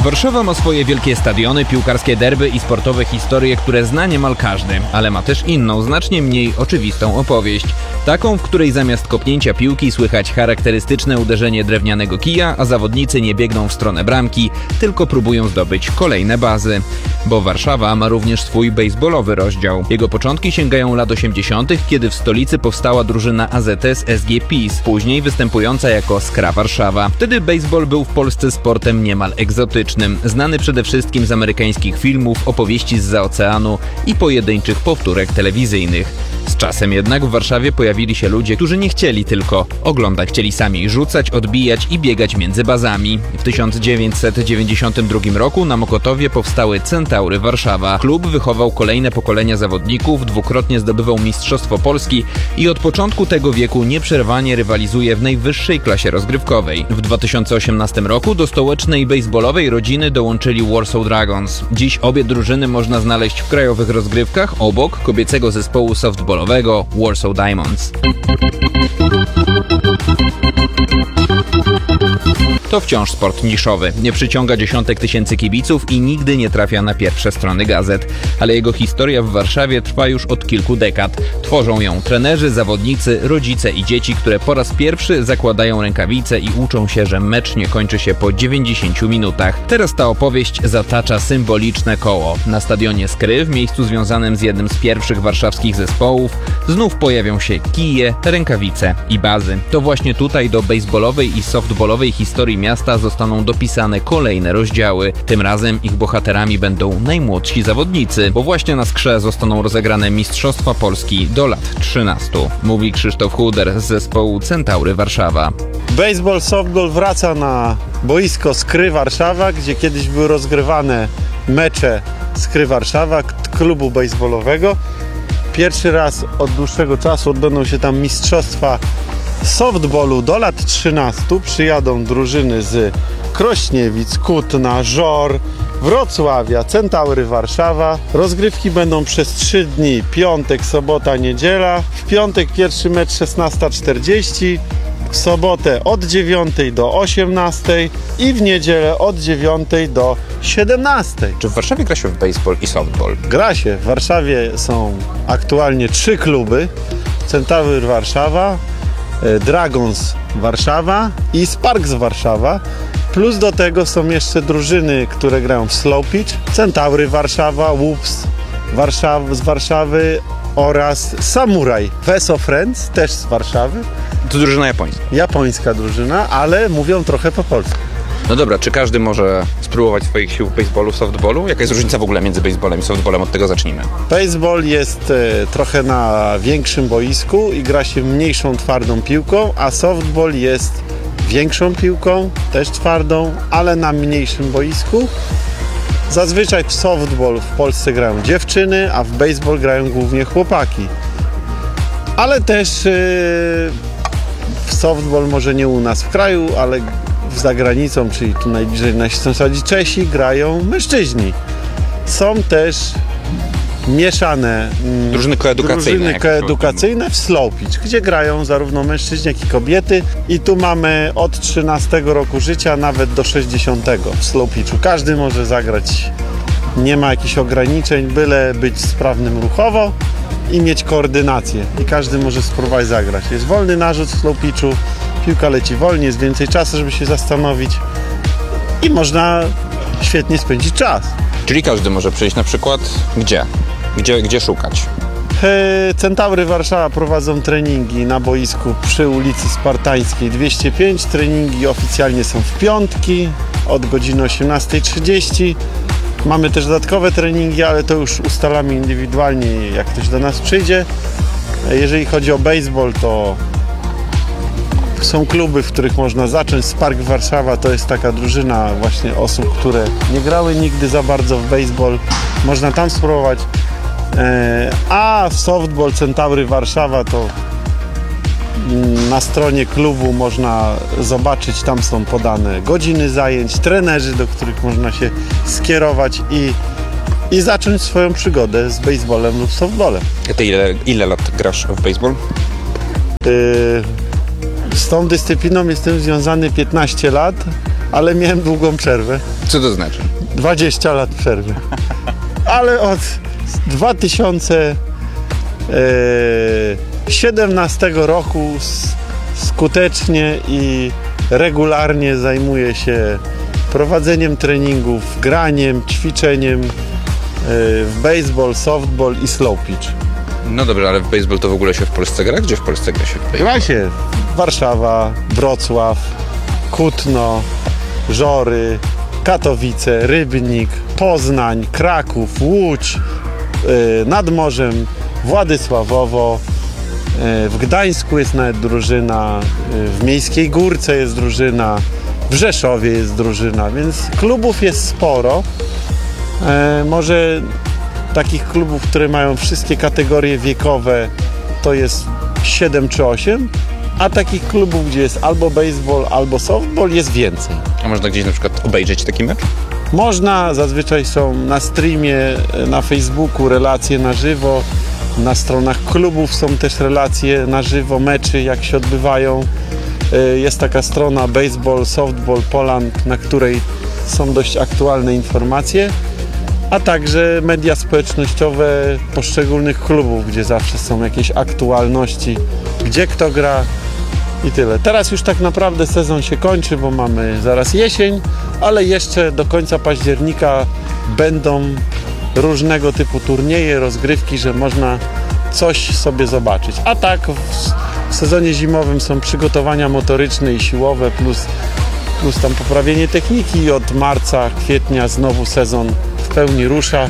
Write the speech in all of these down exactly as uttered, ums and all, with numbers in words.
Warszawa ma swoje wielkie stadiony, piłkarskie derby i sportowe historie, które zna niemal każdy, ale ma też inną, znacznie mniej oczywistą opowieść. Taką, w której zamiast kopnięcia piłki słychać charakterystyczne uderzenie drewnianego kija, a zawodnicy nie biegną w stronę bramki, tylko próbują zdobyć kolejne bazy. Bo Warszawa ma również swój bejsbolowy rozdział. Jego początki sięgają lat osiemdziesiątych, kiedy w stolicy powstała drużyna A Z S S G Peace, później występująca jako Skra Warszawa. Wtedy bejsbol był w Polsce sportem niemal egzotycznym, znany przede wszystkim z amerykańskich filmów, opowieści zza oceanu i pojedynczych powtórek telewizyjnych. Z czasem jednak w Warszawie pojawili się ludzie, którzy nie chcieli tylko oglądać, chcieli sami rzucać, odbijać i biegać między bazami. W tysiąc dziewięćset dziewięćdziesiątym drugim roku na Mokotowie powstały Centaury Warszawa. Klub wychował kolejne pokolenia zawodników, dwukrotnie zdobywał Mistrzostwo Polski i od początku tego wieku nieprzerwanie rywalizuje w najwyższej klasie rozgrywkowej. W dwa tysiące osiemnastym roku do stołecznej bejsbolowej rodziny dołączyli Warsaw Dragons. Dziś obie drużyny można znaleźć w krajowych rozgrywkach obok kobiecego zespołu softballowego Warsaw Diamonds. To wciąż sport niszowy. Nie przyciąga dziesiątek tysięcy kibiców i nigdy nie trafia na pierwsze strony gazet. Ale jego historia w Warszawie trwa już od kilku dekad. Tworzą ją trenerzy, zawodnicy, rodzice i dzieci, które po raz pierwszy zakładają rękawice i uczą się, że mecz nie kończy się po dziewięćdziesięciu minutach. Teraz ta opowieść zatacza symboliczne koło. Na stadionie Skry, w miejscu związanym z jednym z pierwszych warszawskich zespołów, znów pojawią się kije, rękawice i bazy. To właśnie tutaj do bejsbolowej i softballowej historii miasta zostaną dopisane kolejne rozdziały. Tym razem ich bohaterami będą najmłodsi zawodnicy, bo właśnie na Skrze zostaną rozegrane Mistrzostwa Polski do lat trzynastu. Mówi Krzysztof Huder z zespołu Centaury Warszawa. Baseball, softball wraca na boisko Skry Warszawa, gdzie kiedyś były rozgrywane mecze Skry Warszawa, klubu baseballowego. Pierwszy raz od dłuższego czasu odbędą się tam mistrzostwa softballu do lat trzynastu. Przyjadą drużyny z Krośniewic, Kutna, Żor, Wrocławia, Centaury Warszawa. Rozgrywki będą przez trzy dni, piątek, sobota, niedziela. W piątek pierwszy mecz szesnasta czterdzieści, w sobotę od dziewiątej do osiemnastej i w niedzielę od dziewiątej do siedemnastej. Czy w Warszawie gra się w baseball i softball? Gra się. W Warszawie są aktualnie trzy kluby. Centaury Warszawa, Dragons Warszawa i Sparks Warszawa. Plus do tego są jeszcze drużyny, które grają w slow pitch. Centaury Warszawa, Whoops Warszaw- z Warszawy oraz Samuraj Veso Friends, też z Warszawy. To drużyna japońska. Japońska drużyna, ale mówią trochę po polsku. No dobra, czy każdy może spróbować swoich sił w baseballu, softballu? Jaka jest różnica w ogóle między baseballem i softballem? Od tego zacznijmy. Baseball jest e, trochę na większym boisku i gra się mniejszą, twardą piłką, a softball jest większą piłką, też twardą, ale na mniejszym boisku. Zazwyczaj w softball w Polsce grają dziewczyny, a w baseball grają głównie chłopaki. Ale też e, w softball, może nie u nas w kraju, ale za granicą, czyli tu najbliżej nasi sąsiedzi Czesi, grają mężczyźni. Są też mieszane mm, drużyny koedukacyjne, drużyny koedukacyjne w slow pitch, gdzie grają zarówno mężczyźni, jak i kobiety. I tu mamy od trzynastego roku życia nawet do sześćdziesiątego w slow pitchu. Każdy może zagrać. Nie ma jakichś ograniczeń, byle być sprawnym ruchowo i mieć koordynację. I każdy może spróbować zagrać. Jest wolny narzut w slow pitchu. Piłka leci wolniej, jest więcej czasu, żeby się zastanowić i można świetnie spędzić czas. Czyli każdy może przyjść na przykład gdzie? Gdzie, gdzie szukać? Centaury Warszawa prowadzą treningi na boisku przy ulicy Spartańskiej dwieście pięć. Treningi oficjalnie są w piątki od godziny osiemnasta trzydzieści. Mamy też dodatkowe treningi, ale to już ustalamy indywidualnie, jak ktoś do nas przyjdzie. Jeżeli chodzi o baseball, to są kluby, w których można zacząć. Spark Warszawa to jest taka drużyna właśnie osób, które nie grały nigdy za bardzo w baseball. Można tam spróbować. A w softball Centaury Warszawa to na stronie klubu można zobaczyć, tam są podane godziny zajęć, trenerzy, do których można się skierować i, i zacząć swoją przygodę z baseballem lub softballem. A ty ile, ile lat grasz w baseball? Yy, z tą dyscypliną jestem związany piętnaście lat, ale miałem długą przerwę. Co to znaczy? dwadzieścia lat przerwy. Ale od dwa tysiące siedemnastego roku skutecznie i regularnie zajmuję się prowadzeniem treningów, graniem, ćwiczeniem w baseball, softball i slow pitch. No dobrze, ale w baseball to w ogóle się w Polsce gra? Gdzie w Polsce gra się w baseball? Gra się Warszawa, Wrocław, Kutno, Żory, Katowice, Rybnik, Poznań, Kraków, Łódź, nad morzem, Władysławowo, w Gdańsku jest nawet drużyna, w Miejskiej Górce jest drużyna, w Rzeszowie jest drużyna, więc klubów jest sporo. Może takich klubów, które mają wszystkie kategorie wiekowe, to jest siedem czy osiem, a takich klubów, gdzie jest albo baseball, albo softball, jest więcej. A można gdzieś na przykład obejrzeć taki mecz? Można, zazwyczaj są na streamie, na Facebooku relacje na żywo, na stronach klubów są też relacje na żywo, meczy jak się odbywają. Jest taka strona Baseball, Softball Poland, na której są dość aktualne informacje, a także media społecznościowe poszczególnych klubów, gdzie zawsze są jakieś aktualności, gdzie kto gra i tyle. Teraz już tak naprawdę sezon się kończy, bo mamy zaraz jesień, ale jeszcze do końca października będą różnego typu turnieje, rozgrywki, że można coś sobie zobaczyć. A tak w sezonie zimowym są przygotowania motoryczne i siłowe, plus, plus tam poprawienie techniki i od marca, kwietnia znowu sezon w pełni rusza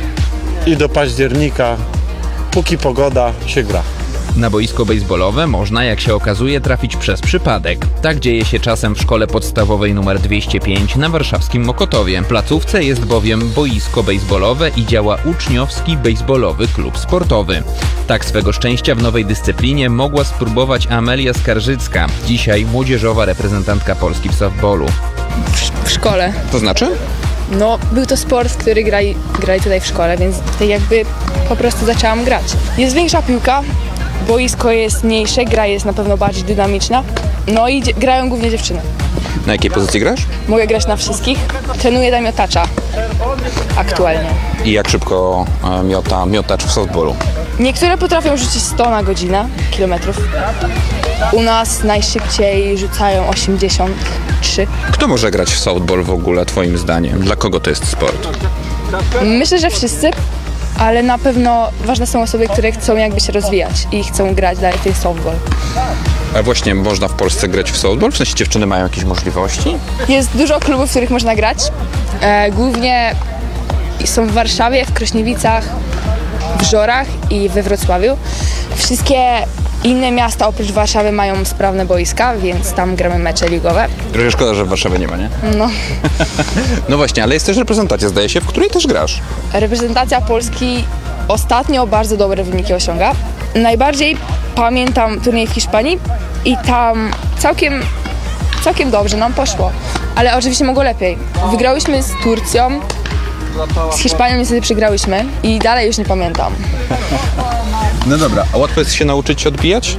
i do października, póki pogoda, się gra. Na boisko bejsbolowe można, jak się okazuje, trafić przez przypadek. Tak dzieje się czasem w szkole podstawowej numer dwieście pięć na warszawskim Mokotowie. W placówce jest bowiem boisko bejsbolowe i działa uczniowski bejsbolowy klub sportowy. Tak swego szczęścia w nowej dyscyplinie mogła spróbować Amelia Skarżycka, dzisiaj młodzieżowa reprezentantka Polski w softballu. W, w szkole. To znaczy? No, był to sport, który grali, grali tutaj w szkole, więc tutaj jakby po prostu zaczęłam grać. Jest większa piłka, boisko jest mniejsze, gra jest na pewno bardziej dynamiczna, no i dzie- grają głównie dziewczyny. Na jakiej pozycji grasz? Mogę grać na wszystkich, trenuję tam miotacza aktualnie. I jak szybko e, miota miotacz w softballu? Niektóre potrafią rzucić sto na godzinę, kilometrów. U nas najszybciej rzucają osiemdziesiąt trzy. Kto może grać w softball w ogóle, twoim zdaniem? Dla kogo to jest sport? Myślę, że wszyscy, ale na pewno ważne są osoby, które chcą jakby się rozwijać i chcą grać dalej ten softball. A właśnie można w Polsce grać w softball? W sensie dziewczyny mają jakieś możliwości? Jest dużo klubów, w których można grać. E, głównie są w Warszawie, w Krośniewicach, w Żorach i we Wrocławiu. Wszystkie inne miasta oprócz Warszawy mają sprawne boiska, więc tam gramy mecze ligowe. Trochę szkoda, że w Warszawie nie ma, nie? No. No właśnie, ale jest też reprezentacja, zdaje się, w której też grasz. Reprezentacja Polski ostatnio bardzo dobre wyniki osiąga. Najbardziej pamiętam turniej w Hiszpanii i tam całkiem, całkiem dobrze nam poszło. Ale oczywiście mogło lepiej. Wygrałyśmy z Turcją, z Hiszpanią niestety przegrałyśmy i dalej już nie pamiętam. No dobra, a łatwo jest się nauczyć odbijać?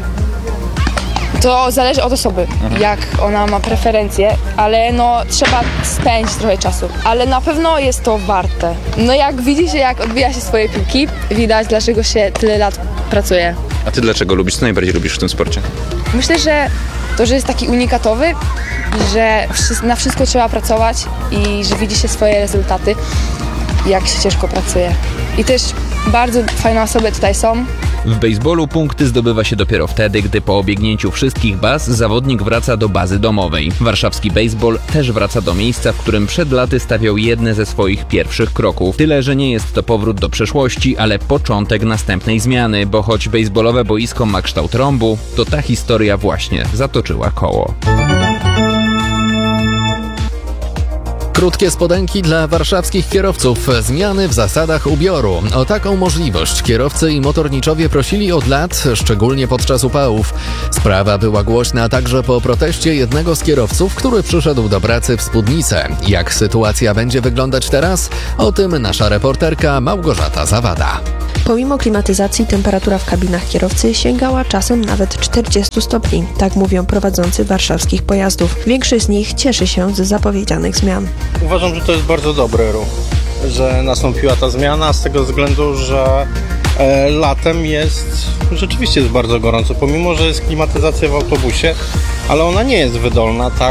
To zależy od osoby, jak ona ma preferencje, ale no trzeba spędzić trochę czasu. Ale na pewno jest to warte. No jak widzi się, jak odbija się swoje piłki, widać, dlaczego się tyle lat pracuje. A ty dlaczego lubisz? Co najbardziej lubisz w tym sporcie? Myślę, że to, że jest taki unikatowy i że na wszystko trzeba pracować i że widzi się swoje rezultaty, jak się ciężko pracuje. I też bardzo fajne osoby tutaj są. W bejsbolu punkty zdobywa się dopiero wtedy, gdy po obiegnięciu wszystkich baz zawodnik wraca do bazy domowej. Warszawski bejsbol też wraca do miejsca, w którym przed laty stawiał jedne ze swoich pierwszych kroków. Tyle, że nie jest to powrót do przeszłości, ale początek następnej zmiany, bo choć bejsbolowe boisko ma kształt rąbu, to ta historia właśnie zatoczyła koło. Krótkie spodenki dla warszawskich kierowców. Zmiany w zasadach ubioru. O taką możliwość kierowcy i motorniczowie prosili od lat, szczególnie podczas upałów. Sprawa była głośna także po proteście jednego z kierowców, który przyszedł do pracy w spódnicę. Jak sytuacja będzie wyglądać teraz? O tym nasza reporterka Małgorzata Zawada. Pomimo klimatyzacji temperatura w kabinach kierowcy sięgała czasem nawet czterdziestu stopni, tak mówią prowadzący warszawskich pojazdów. Większość z nich cieszy się z zapowiedzianych zmian. Uważam, że to jest bardzo dobry ruch, że nastąpiła ta zmiana z tego względu, że e, latem jest, rzeczywiście jest bardzo gorąco, pomimo że jest klimatyzacja w autobusie, ale ona nie jest wydolna tak,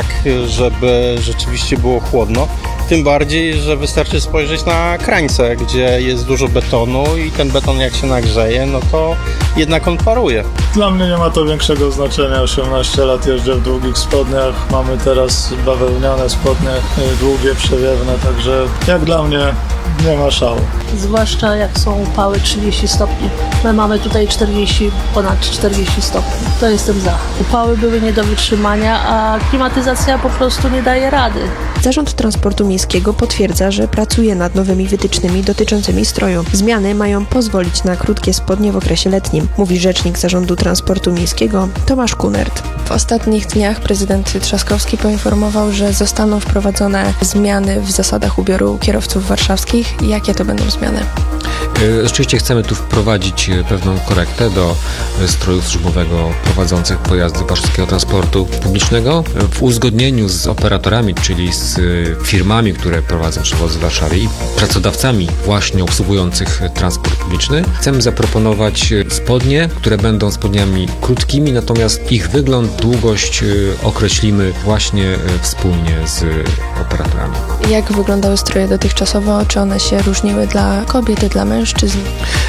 żeby rzeczywiście było chłodno. Tym bardziej, że wystarczy spojrzeć na krańce, gdzie jest dużo betonu i ten beton jak się nagrzeje, no to jednak on paruje. Dla mnie nie ma to większego znaczenia. osiemnaście lat jeżdżę w długich spodniach. Mamy teraz bawełniane spodnie, długie, przewiewne, także jak dla mnie nie ma szału. Zwłaszcza jak są upały trzydzieści stopni. My mamy tutaj czterdzieści, ponad czterdzieści stopni. To jestem za. Upały były nie do wytrzymania, a klimatyzacja po prostu nie daje rady. Zarząd Transportu Miejskiego potwierdza, że pracuje nad nowymi wytycznymi dotyczącymi stroju. Zmiany mają pozwolić na krótkie spodnie w okresie letnim, mówi rzecznik Zarządu Transportu Miejskiego Tomasz Kunert. W ostatnich dniach prezydent Trzaskowski poinformował, że zostaną wprowadzone zmiany w zasadach ubioru kierowców warszawskich. Jakie to będą zmiany? Oczywiście chcemy tu wprowadzić pewną korektę do stroju służbowego prowadzących pojazdy warszawskiego transportu publicznego w uzgodnieniu z operatorami, czyli z firmami, które prowadzą przewozy w Warszawie i pracodawcami właśnie obsługujących transport publiczny. Chcemy zaproponować spodnie, które będą spodniami krótkimi, natomiast ich wygląd, długość określimy właśnie wspólnie z operatorami. Jak wyglądały stroje dotychczasowo? Czy one się różniły dla kobiet, dla mężczyzn?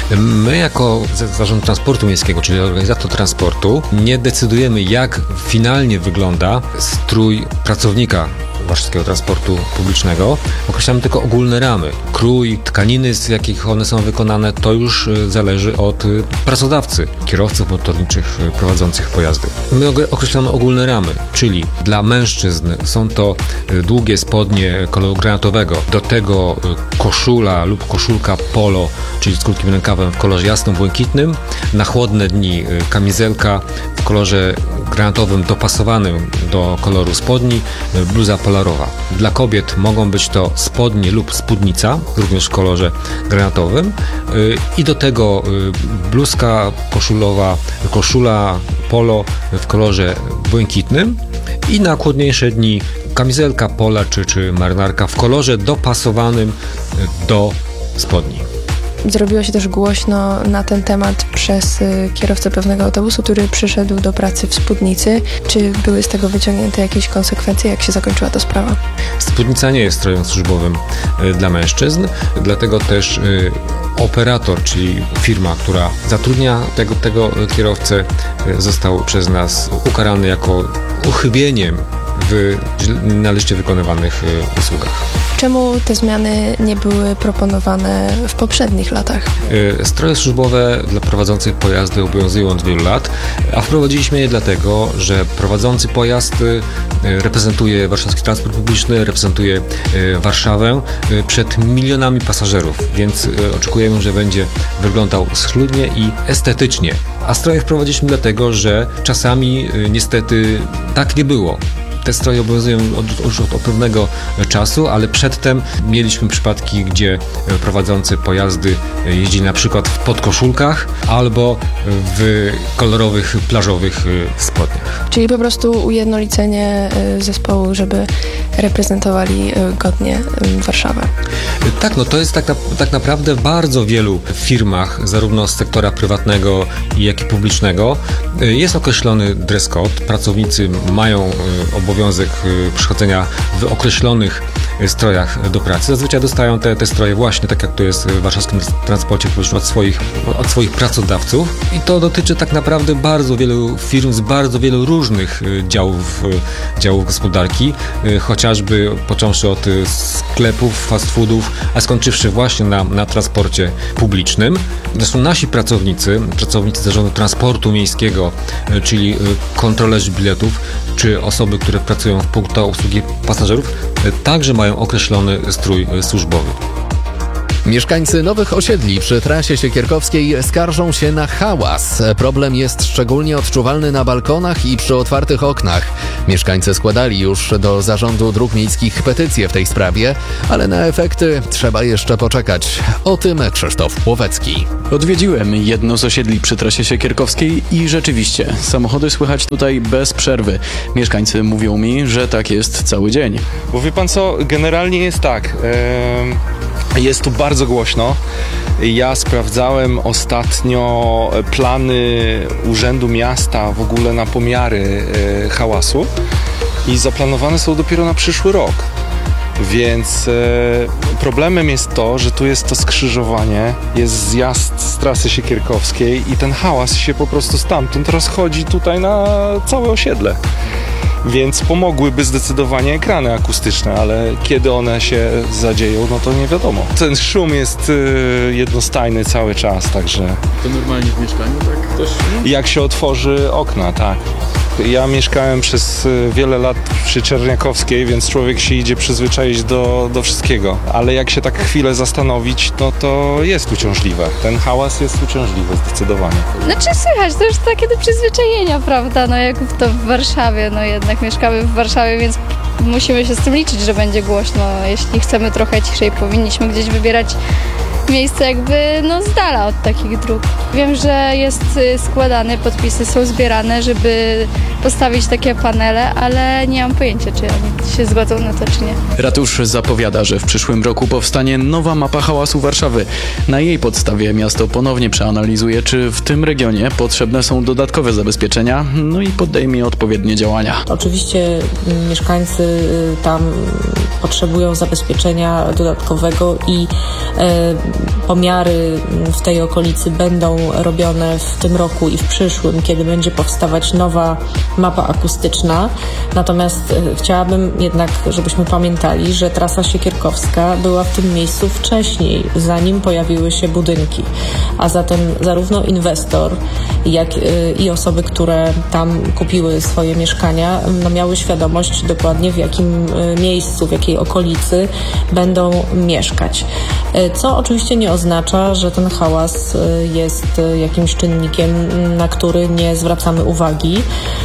My jako Zarząd Transportu Miejskiego, czyli organizator transportu, nie decydujemy, jak finalnie wygląda strój pracownika warszawskiego transportu publicznego. Określamy tylko ogólne ramy. Krój, tkaniny, z jakich one są wykonane, to już zależy od pracodawcy, kierowców motorniczych prowadzących pojazdy. My określamy ogólne ramy, czyli dla mężczyzn są to długie spodnie koloru granatowego, do tego koszula lub koszulka polo, czyli z krótkim rękawem w kolorze jasno-błękitnym, na chłodne dni kamizelka w kolorze granatowym dopasowanym do koloru spodni, bluza polarowa. Dla kobiet mogą być to spodnie lub spódnica, również w kolorze granatowym i do tego bluzka koszulowa, koszula polo w kolorze błękitnym i na chłodniejsze dni kamizelka pola czy, czy marynarka w kolorze dopasowanym do spodni. Zrobiło się też głośno na ten temat przez kierowcę pewnego autobusu, który przyszedł do pracy w spódnicy. Czy były z tego wyciągnięte jakieś konsekwencje? Jak się zakończyła ta sprawa? Spódnica nie jest strojem służbowym dla mężczyzn, dlatego też operator, czyli firma, która zatrudnia tego, tego kierowcę, został przez nas ukarany jako uchybieniem w należycie wykonywanych usługach. Czemu te zmiany nie były proponowane w poprzednich latach? Stroje służbowe dla prowadzących pojazdy obowiązują od wielu lat, a wprowadziliśmy je dlatego, że prowadzący pojazd reprezentuje warszawski transport publiczny, reprezentuje Warszawę przed milionami pasażerów, więc oczekujemy, że będzie wyglądał schludnie i estetycznie. A stroje wprowadziliśmy dlatego, że czasami niestety tak nie było. Te stroje obowiązują od, już od, od pewnego czasu, ale przedtem mieliśmy przypadki, gdzie prowadzący pojazdy jeździli na przykład w podkoszulkach albo w kolorowych, plażowych spodniach. Czyli po prostu ujednolicenie zespołu, żeby reprezentowali godnie Warszawę. Tak, no to jest tak, na, tak naprawdę w bardzo wielu firmach, zarówno z sektora prywatnego, jak i publicznego, jest określony dress code. Pracownicy mają obowiązek przychodzenia w określonych strojach do pracy. Zazwyczaj dostają te, te stroje właśnie, tak jak to jest w warszawskim transporcie publicznym, od swoich, od swoich pracodawców. I to dotyczy tak naprawdę bardzo wielu firm z bardzo wielu różnych działów, działów gospodarki, chociażby począwszy od sklepów, fast foodów, a skończywszy właśnie na, na transporcie publicznym. Zresztą nasi pracownicy, pracownicy Zarządu Transportu Miejskiego, czyli kontrolerzy biletów, czy osoby, które pracują w punktach obsługi pasażerów, także mają określony strój służbowy. Mieszkańcy nowych osiedli przy trasie siekierkowskiej skarżą się na hałas. Problem jest szczególnie odczuwalny na balkonach i przy otwartych oknach. Mieszkańcy składali już do Zarządu Dróg Miejskich petycje w tej sprawie, ale na efekty trzeba jeszcze poczekać. O tym Krzysztof Płowecki. Odwiedziłem jedno z osiedli przy trasie siekierkowskiej i rzeczywiście samochody słychać tutaj bez przerwy. Mieszkańcy mówią mi, że tak jest cały dzień. Bo wie pan co, generalnie jest tak, yy, jest tu bardzo głośno. Ja sprawdzałem ostatnio plany Urzędu Miasta w ogóle na pomiary yy, hałasu i zaplanowane są dopiero na przyszły rok. Więc e, problemem jest to, że tu jest to skrzyżowanie, jest zjazd z trasy siekierkowskiej i ten hałas się po prostu stamtąd rozchodzi tutaj na całe osiedle. Więc pomogłyby zdecydowanie ekrany akustyczne, ale kiedy one się zadzieją, no to nie wiadomo. Ten szum jest y, jednostajny cały czas, także... To normalnie w mieszkaniu, tak? Ktoś... Jak się otworzy okna, tak. Ja mieszkałem przez wiele lat przy Czerniakowskiej, więc człowiek się idzie przyzwyczaić do, do wszystkiego. Ale jak się tak chwilę zastanowić, no to jest uciążliwe. Ten hałas jest uciążliwy zdecydowanie. Znaczy słychać, to już takie do przyzwyczajenia, prawda? No jak to w Warszawie, no jednak mieszkamy w Warszawie, więc musimy się z tym liczyć, że będzie głośno. Jeśli chcemy trochę ciszej, powinniśmy gdzieś wybierać miejsce jakby no z dala od takich dróg. Wiem, że jest składane, podpisy są zbierane, żeby postawić takie panele, ale nie mam pojęcia, czy oni się zgodzą na to, czy nie. Ratusz zapowiada, że w przyszłym roku powstanie nowa mapa hałasu Warszawy. Na jej podstawie miasto ponownie przeanalizuje, czy w tym regionie potrzebne są dodatkowe zabezpieczenia, no i podejmie odpowiednie działania. Oczywiście mieszkańcy tam potrzebują zabezpieczenia dodatkowego i e, pomiary w tej okolicy będą robione w tym roku i w przyszłym, kiedy będzie powstawać nowa mapa akustyczna. Natomiast chciałabym jednak, żebyśmy pamiętali, że trasa siekierkowska była w tym miejscu wcześniej, zanim pojawiły się budynki. A zatem zarówno inwestor, jak i osoby, które tam kupiły swoje mieszkania, no miały świadomość dokładnie w jakim miejscu, w jakiej okolicy będą mieszkać. Co oczywiście nie oznacza, że ten hałas jest jakimś czynnikiem, na który nie zwracamy uwagi.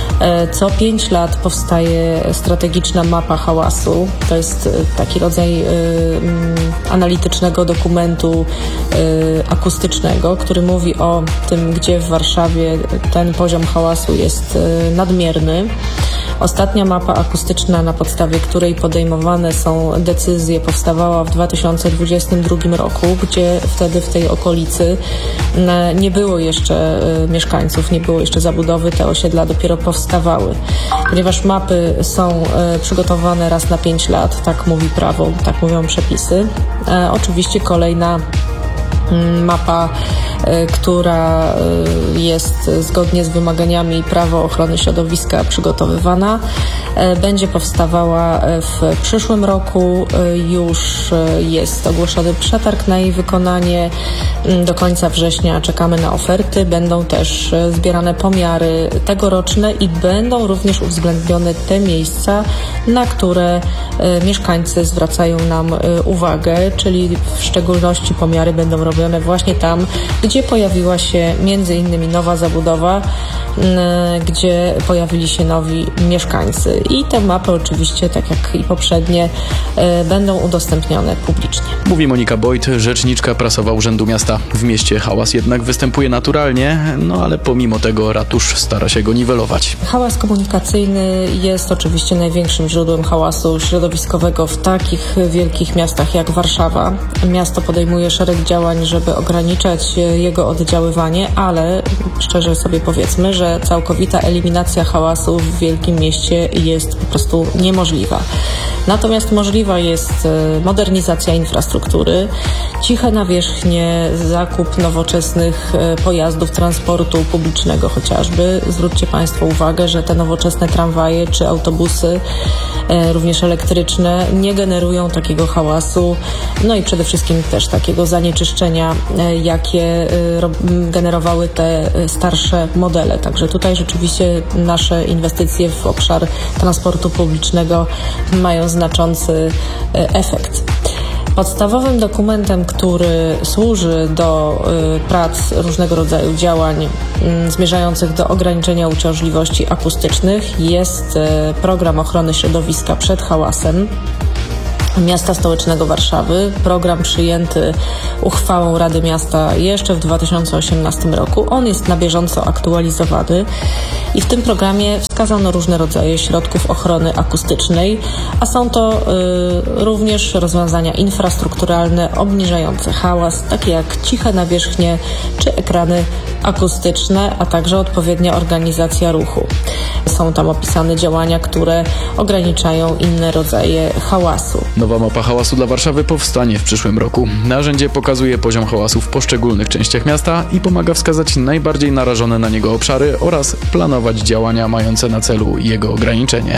Co pięć lat powstaje strategiczna mapa hałasu. To jest taki rodzaj analitycznego dokumentu akustycznego, który mówi o tym, gdzie w Warszawie ten poziom hałasu jest nadmierny. Ostatnia mapa akustyczna, na podstawie której podejmowane są decyzje, powstawała w dwa tysiące dwudziestym drugim roku, gdzie wtedy w tej okolicy nie było jeszcze mieszkańców, nie było jeszcze zabudowy, te osiedla dopiero powstawały. Ponieważ mapy są przygotowane raz na pięć lat, tak mówi prawo, tak mówią przepisy. Oczywiście kolejna mapa, która jest zgodnie z wymaganiami prawa ochrony środowiska przygotowywana, będzie powstawała w przyszłym roku. Już jest ogłoszony przetarg na jej wykonanie. Do końca września czekamy na oferty. Będą też zbierane pomiary tegoroczne i będą również uwzględnione te miejsca, na które mieszkańcy zwracają nam uwagę, czyli w szczególności pomiary będą robione właśnie tam, gdzie pojawiła się między innymi nowa zabudowa, gdzie pojawili się nowi mieszkańcy. I te mapy oczywiście, tak jak i poprzednie, będą udostępnione publicznie. Mówi Monika Bojt, rzeczniczka prasowa Urzędu Miasta. W mieście hałas jednak występuje naturalnie, no ale pomimo tego ratusz stara się go niwelować. Hałas komunikacyjny jest oczywiście największym źródłem hałasu środowiskowego w takich wielkich miastach jak Warszawa. Miasto podejmuje szereg działań, żeby ograniczać jego oddziaływanie, ale szczerze sobie powiedzmy, że całkowita eliminacja hałasu w wielkim mieście jest po prostu niemożliwa. Natomiast możliwa jest modernizacja infrastruktury, ciche nawierzchnie, zakup nowoczesnych pojazdów transportu publicznego chociażby. Zwróćcie Państwo uwagę, że te nowoczesne tramwaje czy autobusy, również elektryczne, nie generują takiego hałasu, no i przede wszystkim też takiego zanieczyszczenia zabezpieczenia, jakie generowały te starsze modele. Także tutaj rzeczywiście nasze inwestycje w obszar transportu publicznego mają znaczący efekt. Podstawowym dokumentem, który służy do y, prac różnego rodzaju działań y, zmierzających do ograniczenia uciążliwości akustycznych jest y, program ochrony środowiska przed hałasem Miasta Stołecznego Warszawy. Program przyjęty uchwałą Rady Miasta jeszcze w dwa tysiące osiemnastym roku. On jest na bieżąco aktualizowany i w tym programie wskazano różne rodzaje środków ochrony akustycznej, a są to y, również rozwiązania infrastrukturalne obniżające hałas, takie jak ciche nawierzchnie czy ekrany akustyczne, a także odpowiednia organizacja ruchu. Są tam opisane działania, które ograniczają inne rodzaje hałasu. Nowa mapa hałasu dla Warszawy powstanie w przyszłym roku. Narzędzie pokazuje poziom hałasu w poszczególnych częściach miasta i pomaga wskazać najbardziej narażone na niego obszary oraz planować działania mające na celu jego ograniczenie.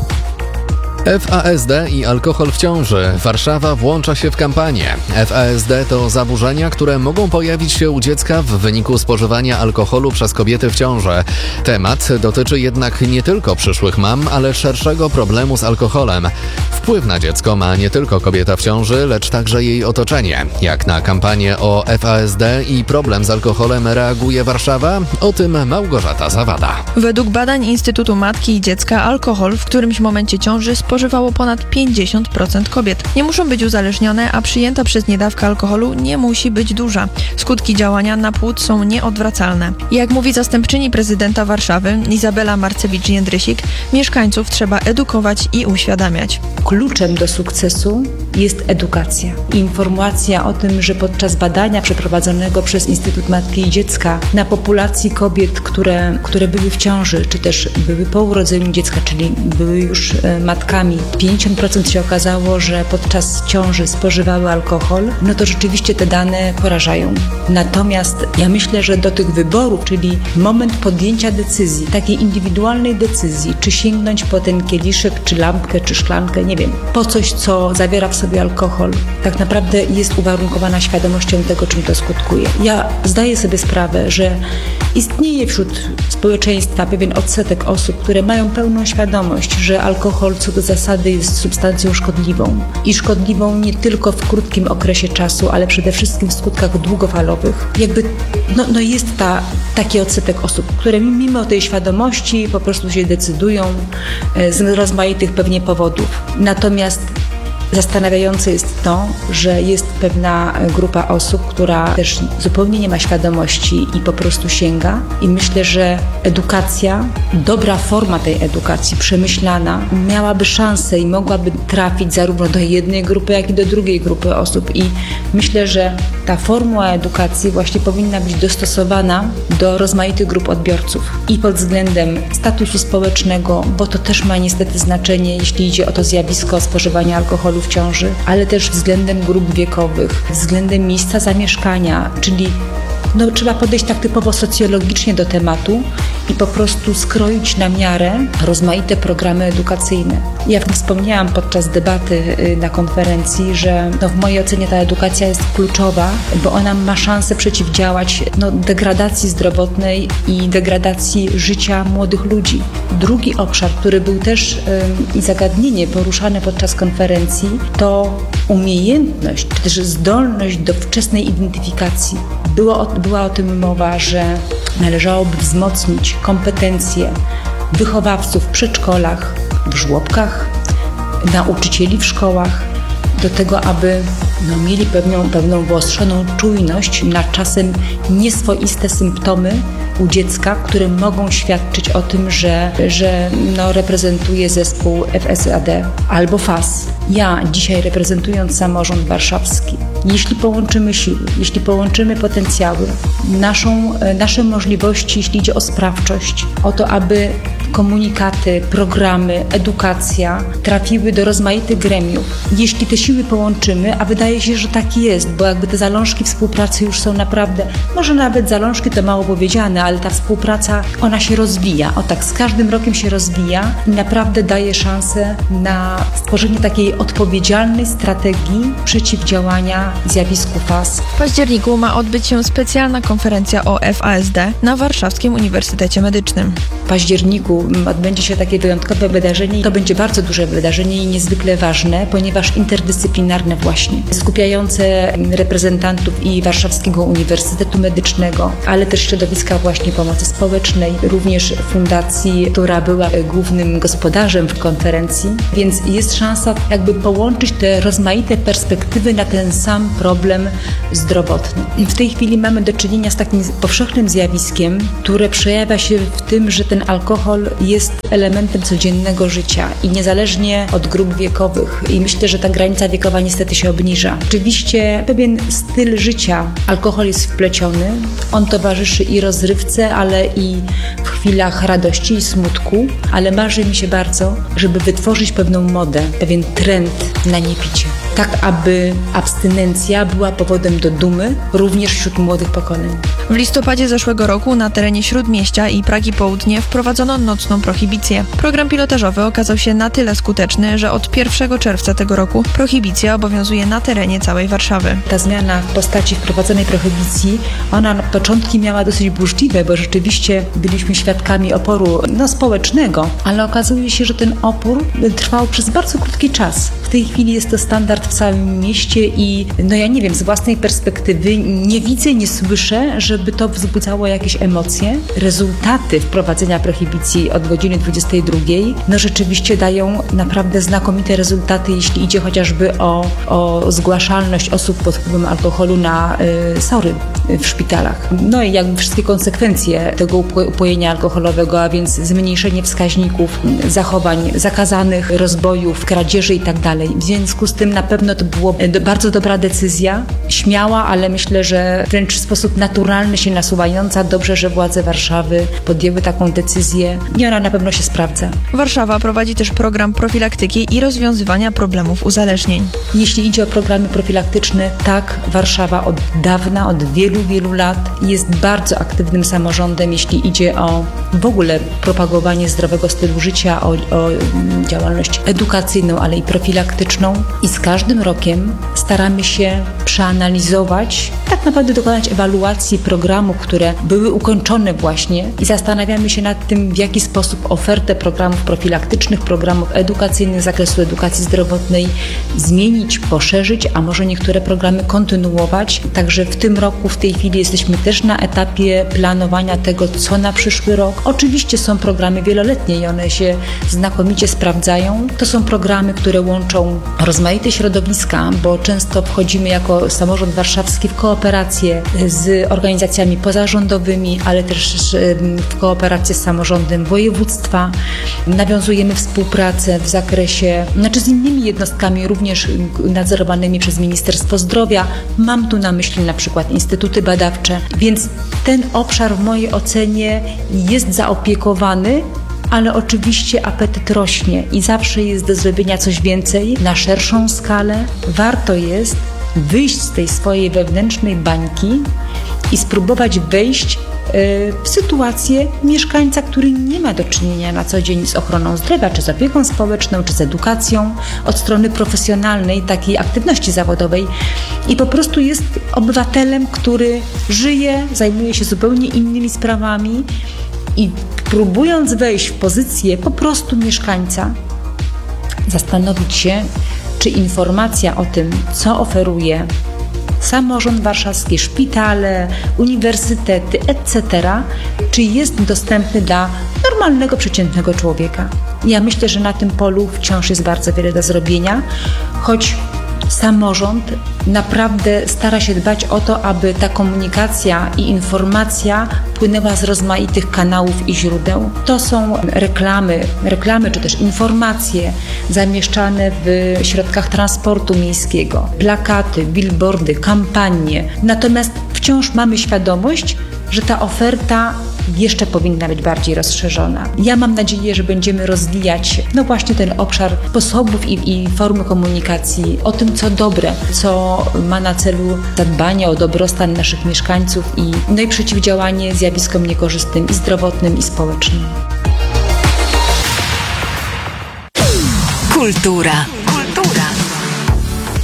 F A S D i alkohol w ciąży. Warszawa włącza się w kampanię. F A S D to zaburzenia, które mogą pojawić się u dziecka w wyniku spożywania alkoholu przez kobiety w ciąży. Temat dotyczy jednak nie tylko przyszłych mam, ale szerszego problemu z alkoholem. Wpływ na dziecko ma nie tylko kobieta w ciąży, lecz także jej otoczenie. Jak na kampanię o F A S D i problem z alkoholem reaguje Warszawa? O tym Małgorzata Zawada. Według badań Instytutu Matki i Dziecka alkohol w którymś momencie ciąży spożywało ponad pięćdziesiąt procent kobiet. Nie muszą być uzależnione, a przyjęta przez nie dawka alkoholu nie musi być duża. Skutki działania na płód są nieodwracalne. Jak mówi zastępczyni prezydenta Warszawy Izabela Marcewicz-Jędrysik, mieszkańców trzeba edukować i uświadamiać. Kluczem do sukcesu jest edukacja. Informacja o tym, że podczas badania przeprowadzonego przez Instytut Matki i Dziecka na populacji kobiet, które, które były w ciąży, czy też były po urodzeniu dziecka, czyli były już matkami, pięćdziesiąt procent się okazało, że podczas ciąży spożywały alkohol, no to rzeczywiście te dane porażają. Natomiast ja myślę, że do tych wyborów, czyli moment podjęcia decyzji, takiej indywidualnej decyzji, czy sięgnąć po ten kieliszek, czy lampkę, czy szklankę, nie wiem, po coś, co zawiera w sobie alkohol, tak naprawdę jest uwarunkowana świadomością tego, czym to skutkuje. Ja zdaję sobie sprawę, że istnieje wśród społeczeństwa pewien odsetek osób, które mają pełną świadomość, że alkohol co do zasady jest substancją szkodliwą i szkodliwą nie tylko w krótkim okresie czasu, ale przede wszystkim w skutkach długofalowych. Jakby no, no jest ta, taki odsetek osób, które mimo tej świadomości po prostu się decydują z rozmaitych pewnie powodów. Natomiast zastanawiające jest to, że jest pewna grupa osób, która też zupełnie nie ma świadomości i po prostu sięga. I myślę, że edukacja, dobra forma tej edukacji, przemyślana, miałaby szansę i mogłaby trafić zarówno do jednej grupy, jak i do drugiej grupy osób. I myślę, że ta formuła edukacji właśnie powinna być dostosowana do rozmaitych grup odbiorców. I pod względem statusu społecznego, bo to też ma niestety znaczenie, jeśli idzie o to zjawisko spożywania alkoholu w ciąży, ale też względem grup wiekowych, względem miejsca zamieszkania, czyli no, trzeba podejść tak typowo socjologicznie do tematu i po prostu skroić na miarę rozmaite programy edukacyjne. Ja wspomniałam podczas debaty na konferencji, że no, w mojej ocenie ta edukacja jest kluczowa, bo ona ma szansę przeciwdziałać no, degradacji zdrowotnej i degradacji życia młodych ludzi. Drugi obszar, który był też i zagadnienie poruszane podczas konferencji, to umiejętność, czy też zdolność do wczesnej identyfikacji. Było, była o tym mowa, że należałoby wzmocnić kompetencje wychowawców w przedszkolach, w żłobkach, nauczycieli w szkołach, do tego, aby no, mieli pewną, pewną wyostrzoną czujność na czasem nieswoiste symptomy u dziecka, które mogą świadczyć o tym, że, że no, reprezentuje zespół F S A D albo F A S. Ja dzisiaj reprezentując samorząd warszawski, jeśli połączymy siły, jeśli połączymy potencjały, naszą, nasze możliwości, jeśli idzie o sprawczość, o to, aby komunikaty, programy, edukacja trafiły do rozmaitych gremiów. Jeśli te siły połączymy, a wydaje się, że tak jest, bo jakby te zalążki współpracy już są naprawdę, może nawet zalążki to mało powiedziane, ale ta współpraca, ona się rozwija. O tak, z każdym rokiem się rozwija i naprawdę daje szansę na stworzenie takiej odpowiedzialnej strategii przeciwdziałania zjawisku F A S. W październiku ma odbyć się specjalna konferencja o F A S D na Warszawskim Uniwersytecie Medycznym. W październiku odbędzie się takie wyjątkowe wydarzenie. To będzie bardzo duże wydarzenie i niezwykle ważne, ponieważ interdyscyplinarne właśnie, skupiające reprezentantów i Warszawskiego Uniwersytetu Medycznego, ale też środowiska właśnie pomocy społecznej, również fundacji, która była głównym gospodarzem w konferencji, więc jest szansa jakby połączyć te rozmaite perspektywy na ten sam problem zdrowotny. I w tej chwili mamy do czynienia z takim powszechnym zjawiskiem, które przejawia się w tym, że ten alkohol jest elementem codziennego życia i niezależnie od grup wiekowych. I myślę, że ta granica wiekowa niestety się obniża. Oczywiście pewien styl życia, alkohol jest wpleciony, on towarzyszy i rozrywce, ale i w chwilach radości i smutku, ale marzy mi się bardzo, żeby wytworzyć pewną modę, pewien trend na niepicie. Tak, aby abstynencja była powodem do dumy również wśród młodych pokoleń. W listopadzie zeszłego roku na terenie Śródmieścia i Pragi Południe wprowadzono nocną prohibicję. Program pilotażowy okazał się na tyle skuteczny, że od pierwszego czerwca tego roku prohibicja obowiązuje na terenie całej Warszawy. Ta zmiana w postaci wprowadzonej prohibicji, ona na początki miała dosyć burzliwe, bo rzeczywiście byliśmy świadkami oporu no, społecznego, ale okazuje się, że ten opór trwał przez bardzo krótki czas. W tej chwili jest to standard w całym mieście i no ja nie wiem, z własnej perspektywy nie widzę, nie słyszę, żeby to wzbudzało jakieś emocje. Rezultaty wprowadzenia prohibicji od godziny dwudziestej drugiej no rzeczywiście dają naprawdę znakomite rezultaty, jeśli idzie chociażby o, o zgłaszalność osób pod wpływem alkoholu na y, sory w szpitalach. No i jakby wszystkie konsekwencje tego upojenia alkoholowego, a więc zmniejszenie wskaźników zachowań zakazanych, rozbojów, kradzieży i tak dalej. W związku z tym na pewno to była bardzo dobra decyzja, śmiała, ale myślę, że wręcz w sposób naturalny się nasuwająca. Dobrze, że władze Warszawy podjęły taką decyzję i ona na pewno się sprawdza. Warszawa prowadzi też program profilaktyki i rozwiązywania problemów uzależnień. Jeśli idzie o programy profilaktyczne, tak, Warszawa od dawna, od wielu, wielu lat jest bardzo aktywnym samorządem, jeśli idzie o w ogóle propagowanie zdrowego stylu życia, o, o działalność edukacyjną, ale i profilaktyczną. I z każdym rokiem staramy się przeanalizować, tak naprawdę dokonać ewaluacji programów, które były ukończone właśnie i zastanawiamy się nad tym, w jaki sposób ofertę programów profilaktycznych, programów edukacyjnych z zakresu edukacji zdrowotnej zmienić, poszerzyć, a może niektóre programy kontynuować. Także w tym roku, w tej chwili jesteśmy też na etapie planowania tego, co na przyszły rok. Oczywiście są programy wieloletnie i one się znakomicie sprawdzają. To są programy, które łączą rozmaite środowiska, bo często wchodzimy jako samorząd warszawski w kooperację z organizacjami pozarządowymi, ale też w kooperację z samorządem województwa. Nawiązujemy współpracę w zakresie, znaczy z innymi jednostkami, również nadzorowanymi przez Ministerstwo Zdrowia. Mam tu na myśli na przykład instytuty badawcze, więc ten obszar w mojej ocenie jest zaopiekowany, ale oczywiście apetyt rośnie i zawsze jest do zrobienia coś więcej na szerszą skalę. Warto jest wyjść z tej swojej wewnętrznej bańki i spróbować wejść w sytuację mieszkańca, który nie ma do czynienia na co dzień z ochroną zdrowia, czy z opieką społeczną, czy z edukacją od strony profesjonalnej, takiej aktywności zawodowej i po prostu jest obywatelem, który żyje, zajmuje się zupełnie innymi sprawami i próbując wejść w pozycję po prostu mieszkańca, zastanowić się, czy informacja o tym, co oferuje samorząd warszawski, szpitale, uniwersytety, et cetera, czy jest dostępny dla normalnego, przeciętnego człowieka. Ja myślę, że na tym polu wciąż jest bardzo wiele do zrobienia, choć samorząd naprawdę stara się dbać o to, aby ta komunikacja i informacja płynęła z rozmaitych kanałów i źródeł. To są reklamy, reklamy czy też informacje zamieszczane w środkach transportu miejskiego, plakaty, billboardy, kampanie. Natomiast wciąż mamy świadomość, że ta oferta jeszcze powinna być bardziej rozszerzona. Ja mam nadzieję, że będziemy rozwijać no właśnie ten obszar sposobów i, i formy komunikacji o tym, co dobre, co ma na celu zadbanie o dobrostan naszych mieszkańców i, no i przeciwdziałanie zjawiskom niekorzystnym i zdrowotnym, i społecznym. Kultura. Kultura.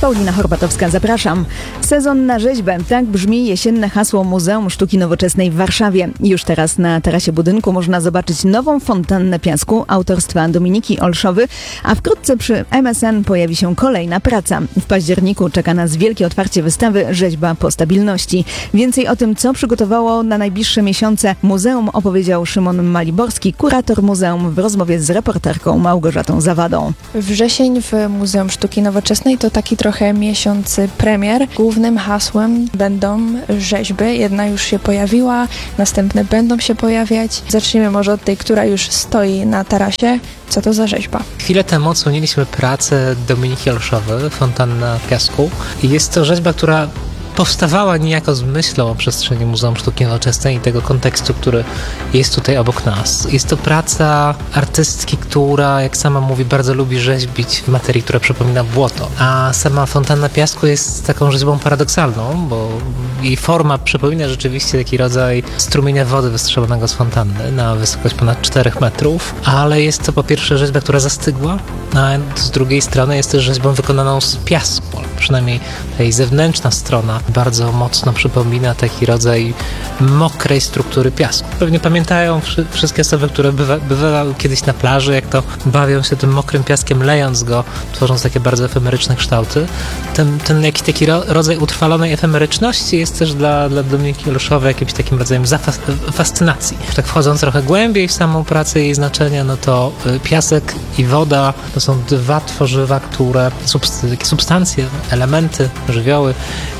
Paulina Horbatowska, zapraszam. Sezon na rzeźbę. Tak brzmi jesienne hasło Muzeum Sztuki Nowoczesnej w Warszawie. Już teraz na tarasie budynku można zobaczyć nową fontannę piasku autorstwa Dominiki Olszowy, a wkrótce przy M S N pojawi się kolejna praca. W październiku czeka nas wielkie otwarcie wystawy Rzeźba po stabilności. Więcej o tym, co przygotowało na najbliższe miesiące muzeum, opowiedział Szymon Maliborski, kurator muzeum, w rozmowie z reporterką Małgorzatą Zawadą. Wrzesień w Muzeum Sztuki Nowoczesnej to taki trochę miesiąc premier. Głównym hasłem będą rzeźby. Jedna już się pojawiła, następne będą się pojawiać. Zacznijmy może od tej, która już stoi na tarasie. Co to za rzeźba? Chwilę temu odsłoniliśmy pracę Dominiki Olszowy, Fontanna Piasku. I jest to rzeźba, która powstawała niejako z myślą o przestrzeni Muzeum Sztuki Nowoczesnej i tego kontekstu, który jest tutaj obok nas. Jest to praca artystki, która, jak sama mówi, bardzo lubi rzeźbić w materii, która przypomina błoto. A sama Fontanna Piasku jest taką rzeźbą paradoksalną, bo jej forma przypomina rzeczywiście taki rodzaj strumienia wody wystrzelonego z fontanny na wysokość ponad czterech metrów, ale jest to po pierwsze rzeźba, która zastygła, a z drugiej strony jest też rzeźbą wykonaną z piasku, przynajmniej tej zewnętrzna strona bardzo mocno przypomina taki rodzaj mokrej struktury piasku. Pewnie pamiętają wszy- wszystkie osoby, które bywa- bywały kiedyś na plaży, jak to bawią się tym mokrym piaskiem, lejąc go, tworząc takie bardzo efemeryczne kształty. Ten, ten jakiś taki ro- rodzaj utrwalonej efemeryczności jest też dla, dla Dominiki Olszowej jakimś takim rodzajem zafas- fascynacji. Tak wchodząc trochę głębiej w samą pracę i jej znaczenia, no to y, piasek i woda to są dwa tworzywa, które, subst- takie substancje, elementy, żywioły,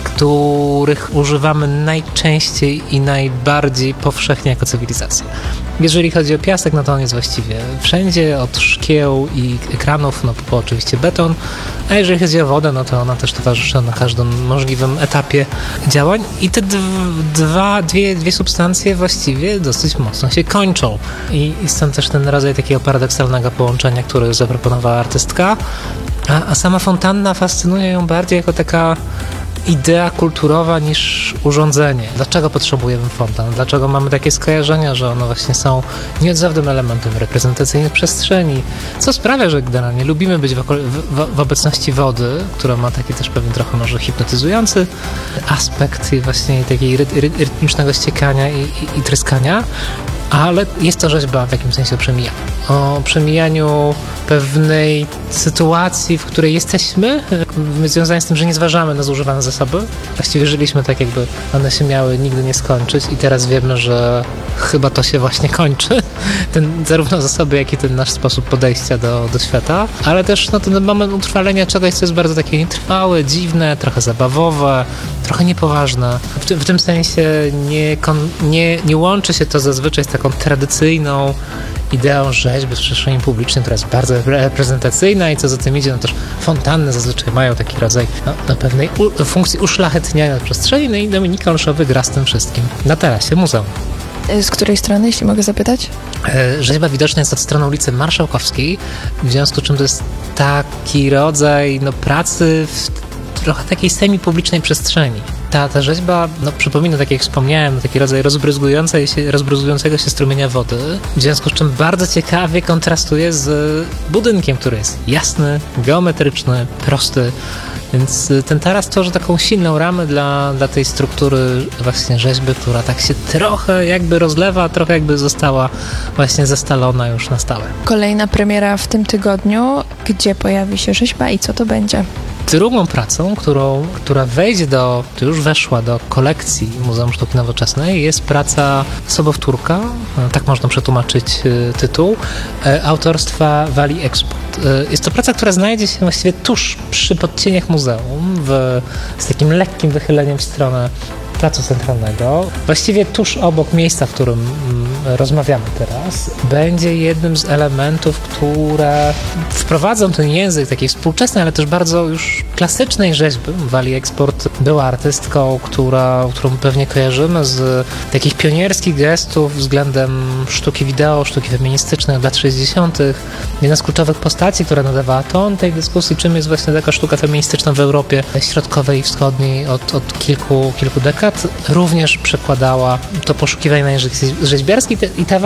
których używamy najczęściej i najbardziej powszechnie jako cywilizacja. Jeżeli chodzi o piasek, no to on jest właściwie wszędzie, od szkieł i ekranów, no po oczywiście beton, a jeżeli chodzi o wodę, no to ona też towarzyszy na każdym możliwym etapie działań i te dwa, dwie, dwie substancje właściwie dosyć mocno się kończą. I, i stąd też ten rodzaj takiego paradoksalnego połączenia, które zaproponowała artystka, a, a sama fontanna fascynuje ją bardziej jako taka idea kulturowa niż urządzenie. Dlaczego potrzebujemy fontan? Dlaczego mamy takie skojarzenia, że one właśnie są nieodzownym elementem reprezentacyjnych przestrzeni? Co sprawia, że generalnie lubimy być w, w, w obecności wody, która ma taki też pewien trochę może hipnotyzujący aspekt i właśnie takiej ry, ry, rytmicznego ściekania i, i, i tryskania, ale jest to rzeźba w jakimś sensie o przemijaniu. O przemijaniu pewnej sytuacji, w której jesteśmy, związanej z tym, że nie zważamy na zużywane zasoby. Właściwie żyliśmy tak, jakby one się miały nigdy nie skończyć i teraz wiemy, że chyba to się właśnie kończy. Ten, zarówno zasoby, jak i ten nasz sposób podejścia do, do świata, ale też no, ten moment utrwalenia czegoś, co jest bardzo takie nietrwałe, dziwne, trochę zabawowe, trochę niepoważne. W, ty, w tym sensie nie, kon, nie, nie łączy się to zazwyczaj z taką tradycyjną ideą rzeźby w przestrzeni publicznej, która jest bardzo reprezentacyjna i co za tym idzie, no też fontanny zazwyczaj mają taki rodzaj no, no, pewnej u, funkcji uszlachetniania przestrzeni, no i Dominika Olszowy gra z tym wszystkim na tarasie muzeum. Z której strony, jeśli mogę zapytać? Rzeźba widoczna jest od strony ulicy Marszałkowskiej, w związku z czym to jest taki rodzaj no, pracy w trochę takiej semi-publicznej przestrzeni. Ta, ta rzeźba no, przypomina, tak jak wspomniałem, taki rodzaj rozbryzgującej się, rozbryzgującego się strumienia wody, w związku z czym bardzo ciekawie kontrastuje z budynkiem, który jest jasny, geometryczny, prosty, więc ten taras tworzy taką silną ramę dla, dla tej struktury właśnie rzeźby, która tak się trochę jakby rozlewa, trochę jakby została właśnie zestalona już na stałe. Kolejna premiera w tym tygodniu, gdzie pojawi się rzeźba i co to będzie? Drugą pracą, którą, która wejdzie do, to już weszła do kolekcji Muzeum Sztuki Nowoczesnej, jest praca sobowtórka, tak można przetłumaczyć tytuł, autorstwa Wali Export. Jest to praca, która znajdzie się właściwie tuż przy podcieniach muzeum, w, z takim lekkim wychyleniem w stronę Placu Centralnego. Właściwie tuż obok miejsca, w którym mm, rozmawiamy teraz, będzie jednym z elementów, które wprowadzą ten język takiej współczesnej, ale też bardzo już klasycznej rzeźby. Wali Export była artystką, która, którą pewnie kojarzymy z takich pionierskich gestów względem sztuki wideo, sztuki feministycznej od lat sześćdziesiątych. Jedna z kluczowych postaci, która nadawała ton tej dyskusji, czym jest właśnie taka sztuka feministyczna w Europie Środkowej i Wschodniej od, od kilku, kilku dekad, również przekładała to poszukiwanie na język rzeźbiarski i ta właśnie rzeźba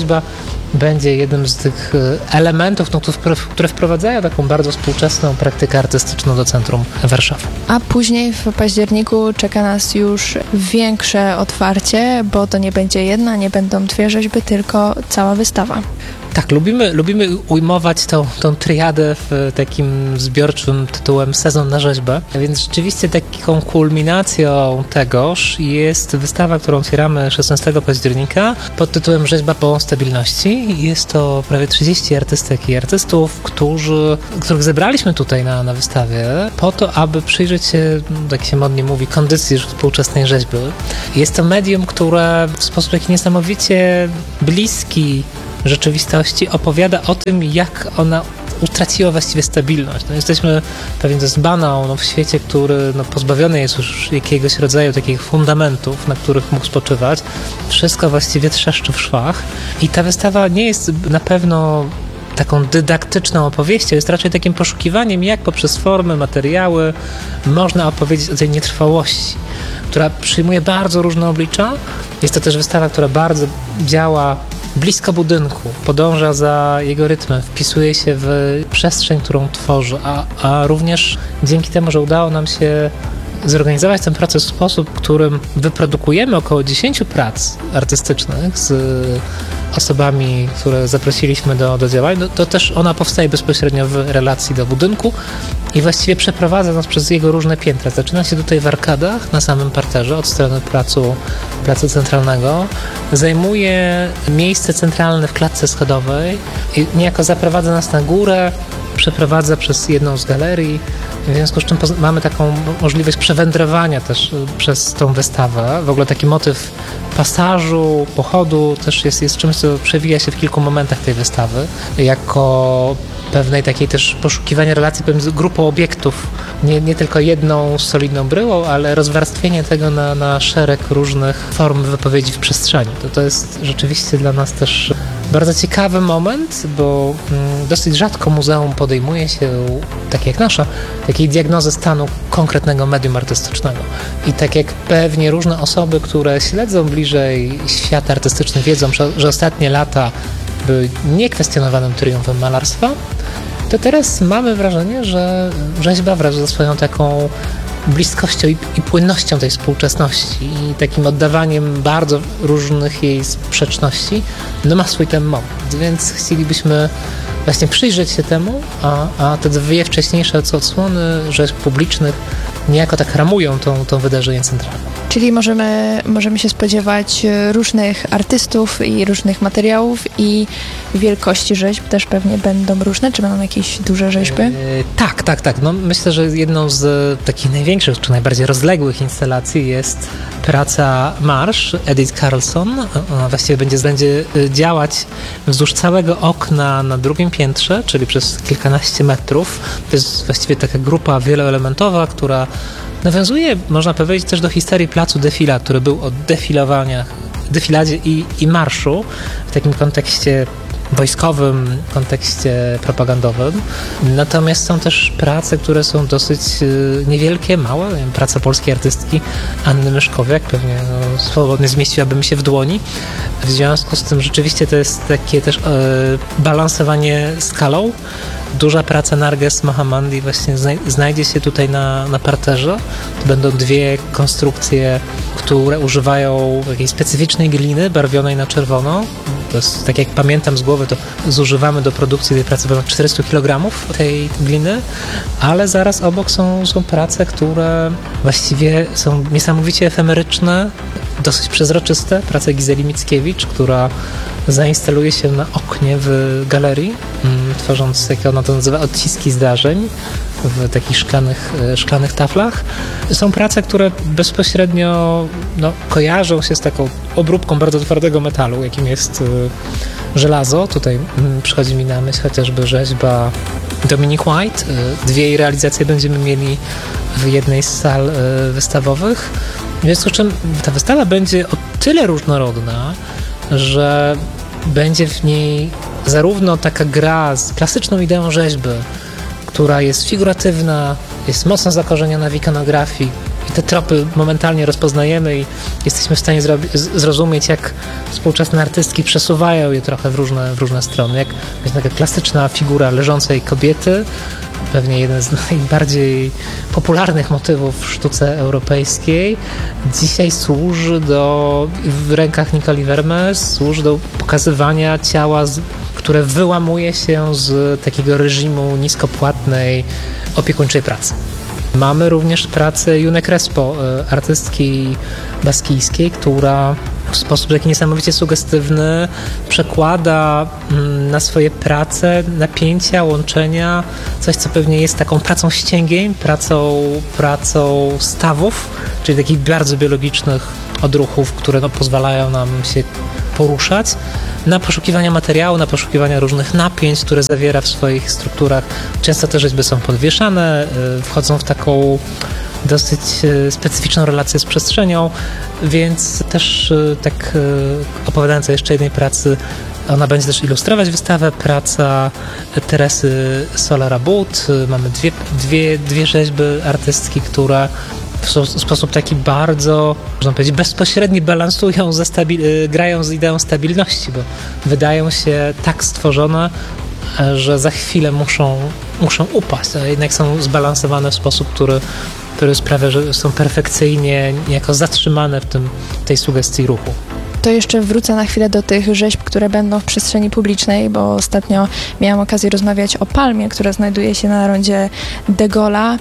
rzeźba będzie jednym z tych elementów, no, które wprowadzają taką bardzo współczesną praktykę artystyczną do centrum Warszawy. A później w październiku czeka nas już większe otwarcie, bo to nie będzie jedna, nie będą dwie rzeźby, tylko cała wystawa. Tak, lubimy, lubimy ujmować tą, tą triadę w takim zbiorczym tytułem Sezon na rzeźbę, więc rzeczywiście taką kulminacją tegoż jest wystawa, którą otwieramy szesnastego października pod tytułem Rzeźba po stabilności. Jest to prawie trzydzieści artystek i artystów, którzy, których zebraliśmy tutaj na, na wystawie po to, aby przyjrzeć się, jak się modnie mówi, kondycji współczesnej rzeźby. Jest to medium, które w sposób taki niesamowicie bliski rzeczywistości opowiada o tym, jak ona utraciła właściwie stabilność. No, jesteśmy, pewnie to jest banał, no, w świecie, który no, pozbawiony jest już jakiegoś rodzaju takich fundamentów, na których mógł spoczywać. Wszystko właściwie trzeszczy w szwach i ta wystawa nie jest na pewno taką dydaktyczną opowieścią, jest raczej takim poszukiwaniem, jak poprzez formy, materiały można opowiedzieć o tej nietrwałości, która przyjmuje bardzo różne oblicza. Jest to też wystawa, która bardzo działa blisko budynku, podąża za jego rytmem, wpisuje się w przestrzeń, którą tworzy, a, a również dzięki temu, że udało nam się zorganizować ten proces w sposób, w którym wyprodukujemy około dziesięć prac artystycznych z osobami, które zaprosiliśmy do, do działań, no, to też ona powstaje bezpośrednio w relacji do budynku i właściwie przeprowadza nas przez jego różne piętra. Zaczyna się tutaj w arkadach, na samym parterze, od strony placu, placu centralnego. Zajmuje miejsce centralne w klatce schodowej i niejako zaprowadza nas na górę, przeprowadza przez jedną z galerii, w związku z czym mamy taką możliwość przewędrowania też przez tą wystawę. W ogóle taki motyw pasażu, pochodu też jest, jest czymś, co przewija się w kilku momentach tej wystawy, jako pewnej takiej też poszukiwania relacji pomiędzy grupą obiektów, nie, nie tylko jedną solidną bryłą, ale rozwarstwienie tego na, na szereg różnych form wypowiedzi w przestrzeni. To, to jest rzeczywiście dla nas też bardzo ciekawy moment, bo mm, dosyć rzadko muzeum podejmuje się, tak jak nasza, takiej diagnozy stanu konkretnego medium artystycznego. I tak jak pewnie różne osoby, które śledzą bliżej świat artystyczny, wiedzą, że, że ostatnie lata były niekwestionowanym triumfem malarstwa, to teraz mamy wrażenie, że rzeźba wraz ze swoją taką bliskością i, i płynnością tej współczesności i takim oddawaniem bardzo różnych jej sprzeczności, no ma swój ten moment. Więc chcielibyśmy właśnie przyjrzeć się temu, a, a te dwie wcześniejsze odsłony rzeźb publicznych niejako tak ramują tą, tą wydarzenie centralne. Czyli możemy, możemy się spodziewać różnych artystów i różnych materiałów i wielkości rzeźb też pewnie będą różne, czy będą jakieś duże rzeźby? E, tak, tak, tak. No, myślę, że jedną z takich największych, czy najbardziej rozległych instalacji jest praca Marsz Edith Carlson. Ona właściwie będzie, będzie działać wzdłuż całego okna na drugim piętrze, czyli przez kilkanaście metrów. To jest właściwie taka grupa wieloelementowa, która nawiązuje, można powiedzieć, też do historii placu Defila, który był o defilowaniach, defiladzie i, i marszu w takim kontekście wojskowym, kontekście propagandowym. Natomiast są też prace, które są dosyć niewielkie, małe. Praca polskiej artystki Anny Myszkowiak, pewnie no, swobodnie zmieściłaby się w dłoni. W związku z tym rzeczywiście to jest takie też e, balansowanie skalą. Duża praca Narges Mohammadi właśnie znajdzie się tutaj na, na parterze. To będą dwie konstrukcje, które używają jakiejś specyficznej gliny barwionej na czerwono. To jest, tak jak pamiętam z głowy, to zużywamy do produkcji tej pracy ponad czterysta kilogramów tej gliny, ale zaraz obok są, są prace, które właściwie są niesamowicie efemeryczne, dosyć przezroczyste. Praca Gizeli Mickiewicz, która zainstaluje się na oknie w galerii, tworząc, jak ona to nazywa, odciski zdarzeń w takich szklanych, szklanych taflach. Są prace, które bezpośrednio no, kojarzą się z taką obróbką bardzo twardego metalu, jakim jest y, żelazo. Tutaj y, przychodzi mi na myśl chociażby rzeźba Dominique White. Y, dwie jej realizacje będziemy mieli w jednej z sal y, wystawowych. W związku z czym ta wystawa będzie o tyle różnorodna, że będzie w niej zarówno taka gra z klasyczną ideą rzeźby, która jest figuratywna, jest mocno zakorzeniona w ikonografii, i te tropy momentalnie rozpoznajemy i jesteśmy w stanie zrobi- z- zrozumieć, jak współczesne artystki przesuwają je trochę w różne, w różne strony. Jak jest taka klasyczna figura leżącej kobiety, pewnie jeden z najbardziej popularnych motywów w sztuce europejskiej, dzisiaj służy do, w rękach Nicoli Vermees, służy do pokazywania ciała, z, które wyłamuje się z takiego reżimu niskopłatnej, opiekuńczej pracy. Mamy również pracę June Crespo, artystki baskijskiej, która w sposób taki niesamowicie sugestywny przekłada na swoje prace napięcia, łączenia, coś co pewnie jest taką pracą ścięgiem, pracą, pracą stawów, czyli takich bardzo biologicznych odruchów, które no, pozwalają nam się poruszać, na poszukiwania materiału, na poszukiwania różnych napięć, które zawiera w swoich strukturach. Często te rzeźby są podwieszane, wchodzą w taką dosyć specyficzną relację z przestrzenią, więc też tak opowiadając o jeszcze jednej pracy, ona będzie też ilustrować wystawę, praca Teresy Sola-Rabut. Mamy dwie, dwie, dwie rzeźby artystki, które w sposób taki bardzo, można powiedzieć, bezpośredni balansują, ze stabil- grają z ideą stabilności, bo wydają się tak stworzone, że za chwilę muszą, muszą upaść, a jednak są zbalansowane w sposób, który, który sprawia, że są perfekcyjnie niejako zatrzymane w tym, tej sugestii ruchu. To jeszcze wrócę na chwilę do tych rzeźb, które będą w przestrzeni publicznej, bo ostatnio miałam okazję rozmawiać o Palmie, która znajduje się na rondzie de Gaulle'a.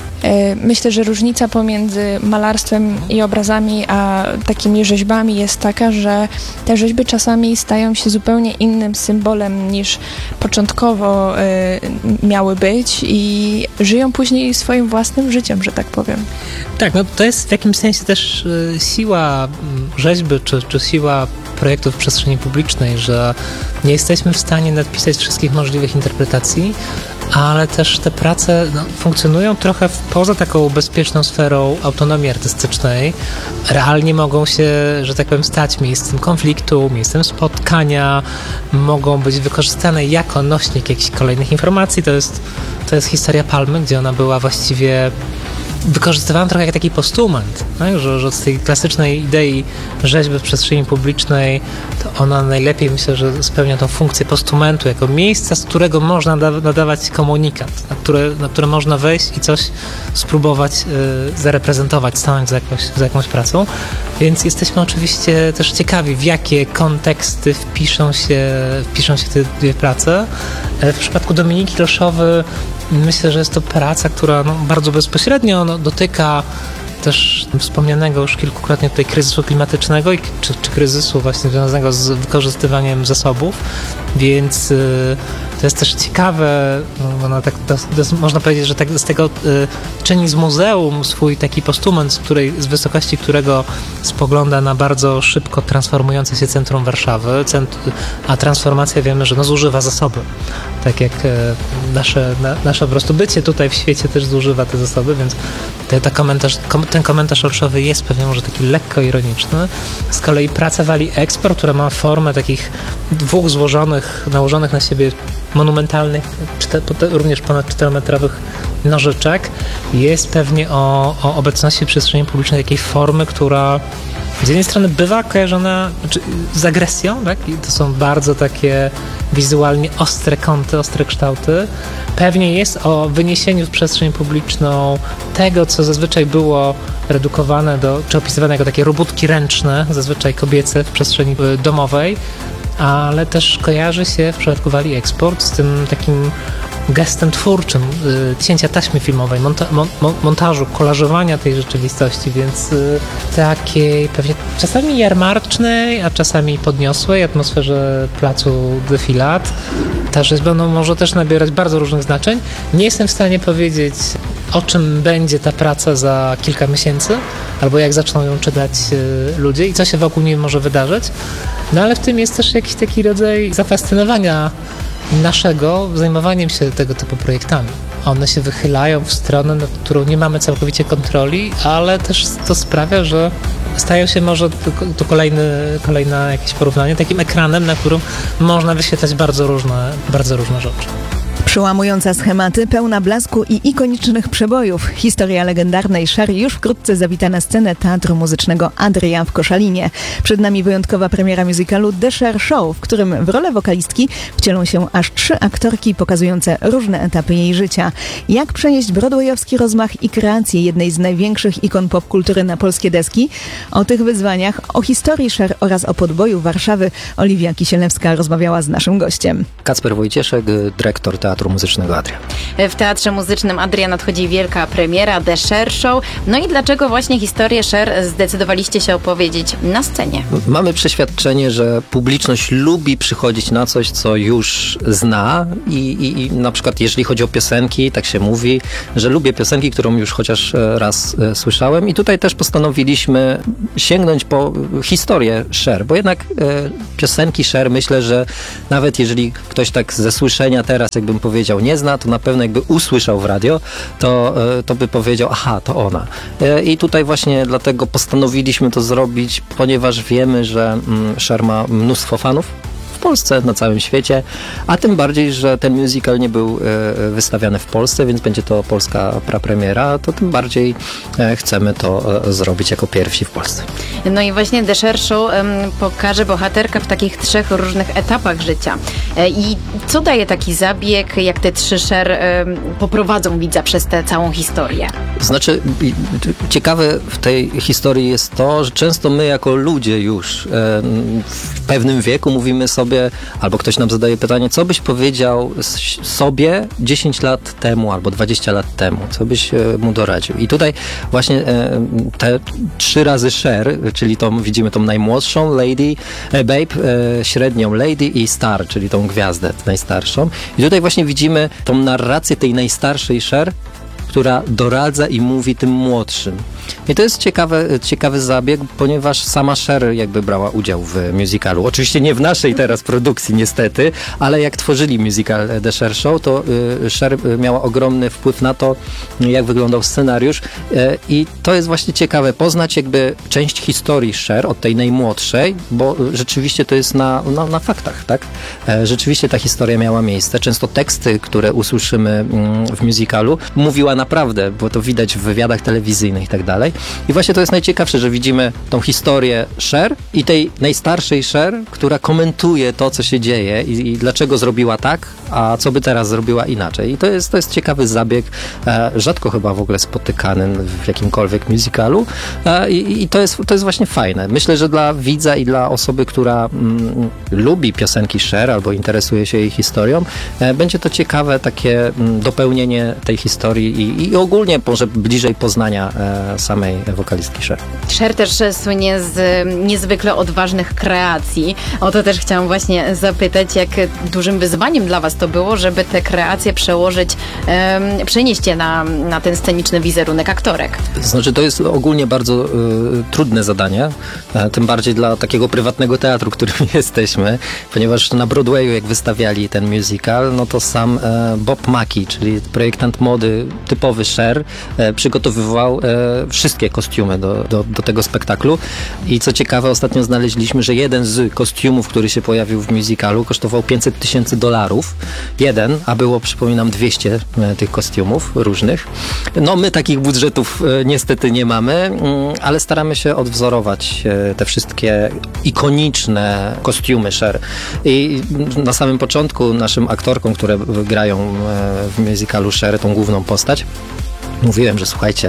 Myślę, że różnica pomiędzy malarstwem i obrazami a takimi rzeźbami jest taka, że te rzeźby czasami stają się zupełnie innym symbolem niż początkowo y, miały być i żyją później swoim własnym życiem, że tak powiem. Tak, no to jest w jakimś sensie też y, siła rzeźby, czy, czy siła projektów w przestrzeni publicznej, że nie jesteśmy w stanie nadpisać wszystkich możliwych interpretacji, ale też te prace no, funkcjonują trochę poza taką bezpieczną sferą autonomii artystycznej. Realnie mogą się, że tak powiem, stać miejscem konfliktu, miejscem spotkania, mogą być wykorzystane jako nośnik jakichś kolejnych informacji. To jest, to jest historia Palmy, gdzie ona była właściwie wykorzystywałem trochę jak taki postument, tak? że, że z tej klasycznej idei rzeźby w przestrzeni publicznej to ona najlepiej, myślę, że spełnia tą funkcję postumentu jako miejsca, z którego można da- nadawać komunikat, na które, na które można wejść i coś spróbować y, zareprezentować, stanąć za, jakąś, za jakąś pracą. Więc jesteśmy oczywiście też ciekawi, w jakie konteksty wpiszą się, wpiszą się te dwie prace. W przypadku Dominiki Loszowy myślę, że jest to praca, która no, bardzo bezpośrednio no, dotyka też wspomnianego już kilkukrotnie tutaj kryzysu klimatycznego i, czy, czy kryzysu właśnie związanego z wykorzystywaniem zasobów, więc y, to jest też ciekawe, no, no, tak, to, to można powiedzieć, że tak, z tego y, czyni z muzeum swój taki postument, z, której, z wysokości którego spogląda na bardzo szybko transformujące się centrum Warszawy, cent, a transformacja wiemy, że no, zużywa zasoby, tak jak y, nasze, na, nasze po prostu bycie tutaj w świecie też zużywa te zasoby, więc te, te komentarz, kom, ten komentarz olszowy jest pewnie może taki lekko ironiczny. Z kolei praca Wali Export, która ma formę takich dwóch złożonych, nałożonych na siebie monumentalnych, czter, również ponad czterometrowych nożyczek, jest pewnie o, o obecności w przestrzeni publicznej takiej formy, która z jednej strony bywa kojarzona znaczy, z agresją, tak? I to są bardzo takie wizualnie ostre kąty, ostre kształty. Pewnie jest o wyniesieniu w przestrzeń publiczną tego, co zazwyczaj było redukowane do, czy opisywane jako takie robótki ręczne, zazwyczaj kobiece w przestrzeni domowej, ale też kojarzy się w przypadku Wali Export z tym takim gestem twórczym y, cięcia taśmy filmowej, monta- mon- montażu, kolażowania tej rzeczywistości, więc y, takiej pewnie czasami jarmarcznej, a czasami podniosłej atmosferze placu Defilat. Ta rzeźba no, może też nabierać bardzo różnych znaczeń. Nie jestem w stanie powiedzieć, o czym będzie ta praca za kilka miesięcy, albo jak zaczną ją czytać y, ludzie i co się wokół niej może wydarzyć. No ale w tym jest też jakiś taki rodzaj zafascynowania naszego zajmowaniem się tego typu projektami. One się wychylają w stronę, nad którą nie mamy całkowicie kontroli, ale też to sprawia, że stają się może tu kolejny, kolejne jakieś porównanie takim ekranem, na którym można wyświetlać bardzo różne, bardzo różne rzeczy. Przełamująca schematy, pełna blasku i ikonicznych przebojów. Historia legendarnej Cher już wkrótce zawita na scenę Teatru Muzycznego Adria w Koszalinie. Przed nami wyjątkowa premiera musicalu The Cher Show, w którym w rolę wokalistki wcielą się aż trzy aktorki pokazujące różne etapy jej życia. Jak przenieść broadwayowski rozmach i kreację jednej z największych ikon popkultury na polskie deski? O tych wyzwaniach, o historii Cher oraz o podboju Warszawy Oliwia Kisielewska rozmawiała z naszym gościem. Kacper Wojcieszek, dyrektor Teatru Muzycznego Adria. W Teatrze Muzycznym Adria nadchodzi wielka premiera The Cher Show. No i dlaczego właśnie historię Cher zdecydowaliście się opowiedzieć na scenie? Mamy przeświadczenie, że publiczność lubi przychodzić na coś, co już zna i, i, i na przykład jeżeli chodzi o piosenki, tak się mówi, że lubię piosenki, którą już chociaż raz e, słyszałem i tutaj też postanowiliśmy sięgnąć po historię Cher, bo jednak e, piosenki Cher, myślę, że nawet jeżeli ktoś tak ze słyszenia teraz, jakbym powiedział, nie zna, to na pewno jakby usłyszał w radio, to, e, to by powiedział, aha, to ona. E, I tutaj właśnie dlatego postanowiliśmy to zrobić, ponieważ wiemy, że mm, Cher ma mnóstwo fanów w Polsce, na całym świecie, a tym bardziej, że ten musical nie był e, wystawiany w Polsce, więc będzie to polska prapremiera, to tym bardziej e, chcemy to e, zrobić jako pierwsi w Polsce. No i właśnie The Cher Show um, pokaże bohaterkę w takich trzech różnych etapach życia. E, I co daje taki zabieg, jak te trzy Cher um, poprowadzą widza przez tę całą historię? Znaczy, ciekawe w tej historii jest to, że często my jako ludzie już e, w pewnym wieku mówimy sobie, albo ktoś nam zadaje pytanie, co byś powiedział sobie dziesięć lat temu albo dwadzieścia lat temu, co byś mu doradził. I tutaj właśnie te trzy razy Cher, czyli tą, widzimy tą najmłodszą Lady, Babe, średnią Lady i Star, czyli tą gwiazdę najstarszą. I tutaj właśnie widzimy tą narrację tej najstarszej Cher, która doradza i mówi tym młodszym. I to jest ciekawy, ciekawy zabieg, ponieważ sama Cher jakby brała udział w musicalu. Oczywiście nie w naszej teraz produkcji niestety, ale jak tworzyli musical The Cher Show, to y, Cher miała ogromny wpływ na to, jak wyglądał scenariusz y, i to jest właśnie ciekawe, poznać jakby część historii Cher od tej najmłodszej, bo rzeczywiście to jest na, na, na faktach, tak? E, rzeczywiście ta historia miała miejsce. Często teksty, które usłyszymy mm, w musicalu, mówiła naprawdę, bo to widać w wywiadach telewizyjnych i tak dalej. I właśnie to jest najciekawsze, że widzimy tą historię Cher i tej najstarszej Cher, która komentuje to, co się dzieje i, i dlaczego zrobiła tak, a co by teraz zrobiła inaczej. I to jest, to jest ciekawy zabieg, e, rzadko chyba w ogóle spotykany w jakimkolwiek musicalu e, i, i to, jest, to jest właśnie fajne. Myślę, że dla widza i dla osoby, która mm, lubi piosenki Cher albo interesuje się jej historią, e, będzie to ciekawe takie mm, dopełnienie tej historii i, i ogólnie może bliżej poznania e, samej wokalistki Cher. Cher też słynie z niezwykle odważnych kreacji. O to też chciałam właśnie zapytać, jak dużym wyzwaniem dla was to było, żeby te kreacje przełożyć, um, przenieść je na, na ten sceniczny wizerunek aktorek. Znaczy, to jest ogólnie bardzo y, trudne zadanie, e, tym bardziej dla takiego prywatnego teatru, którym jesteśmy, ponieważ na Broadwayu, jak wystawiali ten musical, no to sam e, Bob Mackie, czyli projektant mody typowy Cher, e, przygotowywał e, wszystkie kostiumy do, do, do tego spektaklu i co ciekawe, ostatnio znaleźliśmy, że jeden z kostiumów, który się pojawił w musicalu, kosztował pięćset tysięcy dolarów. Jeden, a było, przypominam, dwieście e, tych kostiumów różnych. No my takich budżetów e, niestety nie mamy, mm, ale staramy się odwzorować e, te wszystkie ikoniczne kostiumy Cher. I na samym początku naszym aktorkom, które grają e, w musicalu Cher, tą główną postać, mówiłem, że słuchajcie,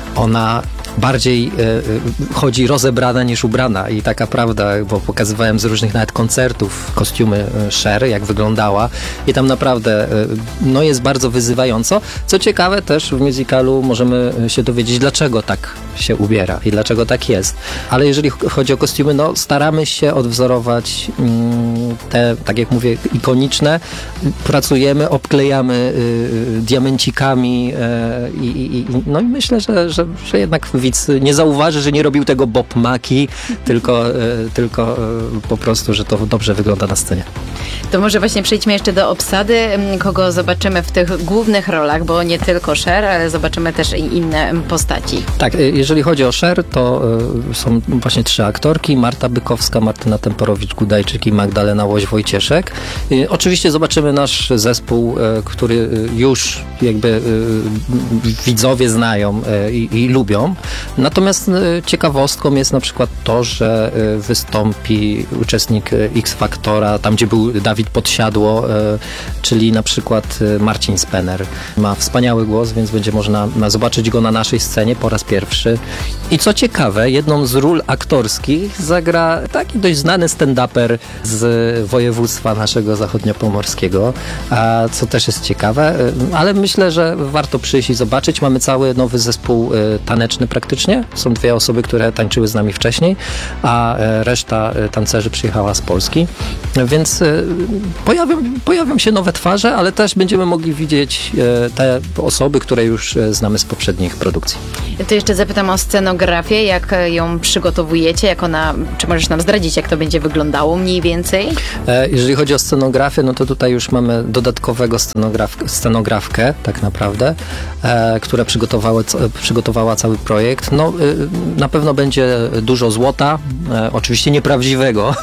ona bardziej e, chodzi rozebrana niż ubrana i taka prawda, bo pokazywałem z różnych nawet koncertów kostiumy Cher, jak wyglądała i tam naprawdę e, no jest bardzo wyzywająco. Co ciekawe, też w musicalu możemy się dowiedzieć, dlaczego tak się ubiera i dlaczego tak jest. Ale jeżeli chodzi o kostiumy, no staramy się odwzorować mm, te, tak jak mówię, ikoniczne. Pracujemy, obklejamy y, diamencikami y, i, no i myślę, że, że, że jednak widz nie zauważy, że nie robił tego Bob Mackie, tylko, y, tylko y, po prostu, że to dobrze wygląda na scenie. To może właśnie przejdźmy jeszcze do obsady, kogo zobaczymy w tych głównych rolach, bo nie tylko Cher, ale zobaczymy też i inne postaci. Tak, jeżeli chodzi o Cher, to y, są właśnie trzy aktorki, Marta Bykowska, Martyna Temporowicz-Gudajczyk i Magdalena Łoś-Wojcieszek. Y, oczywiście zobaczymy nasz zespół, y, który y, już jakby y, widzowie znają y, i lubią. Natomiast y, ciekawostką jest na przykład to, że y, wystąpi uczestnik y, X-Faktora, tam gdzie był Dawid Podsiadło, y, czyli na przykład y, Marcin Spener. Ma wspaniały głos, więc będzie można zobaczyć go na naszej scenie po raz pierwszy. I co ciekawe, jedną z ról aktorskich zagra taki dość znany stand-uper z województwa naszego zachodniopomorskiego, a co też jest ciekawe, ale myślę, że warto przyjść i zobaczyć. Mamy cały nowy zespół taneczny praktycznie. Są dwie osoby, które tańczyły z nami wcześniej, a reszta tancerzy przyjechała z Polski. Więc pojawią, pojawią się nowe twarze, ale też będziemy mogli widzieć te osoby, które już znamy z poprzednich produkcji. To jeszcze zapytam o scenografię, jak ją przygotowujecie, jak ona, czy możesz nam zdradzić, jak to będzie wyglądało mniej więcej? Jeżeli chodzi o scenografię, no to tutaj już mamy dodatkowego scenograf, scenografkę tak naprawdę, e, która przygotowała, przygotowała cały projekt. No e, na pewno będzie dużo złota, e, oczywiście nieprawdziwego,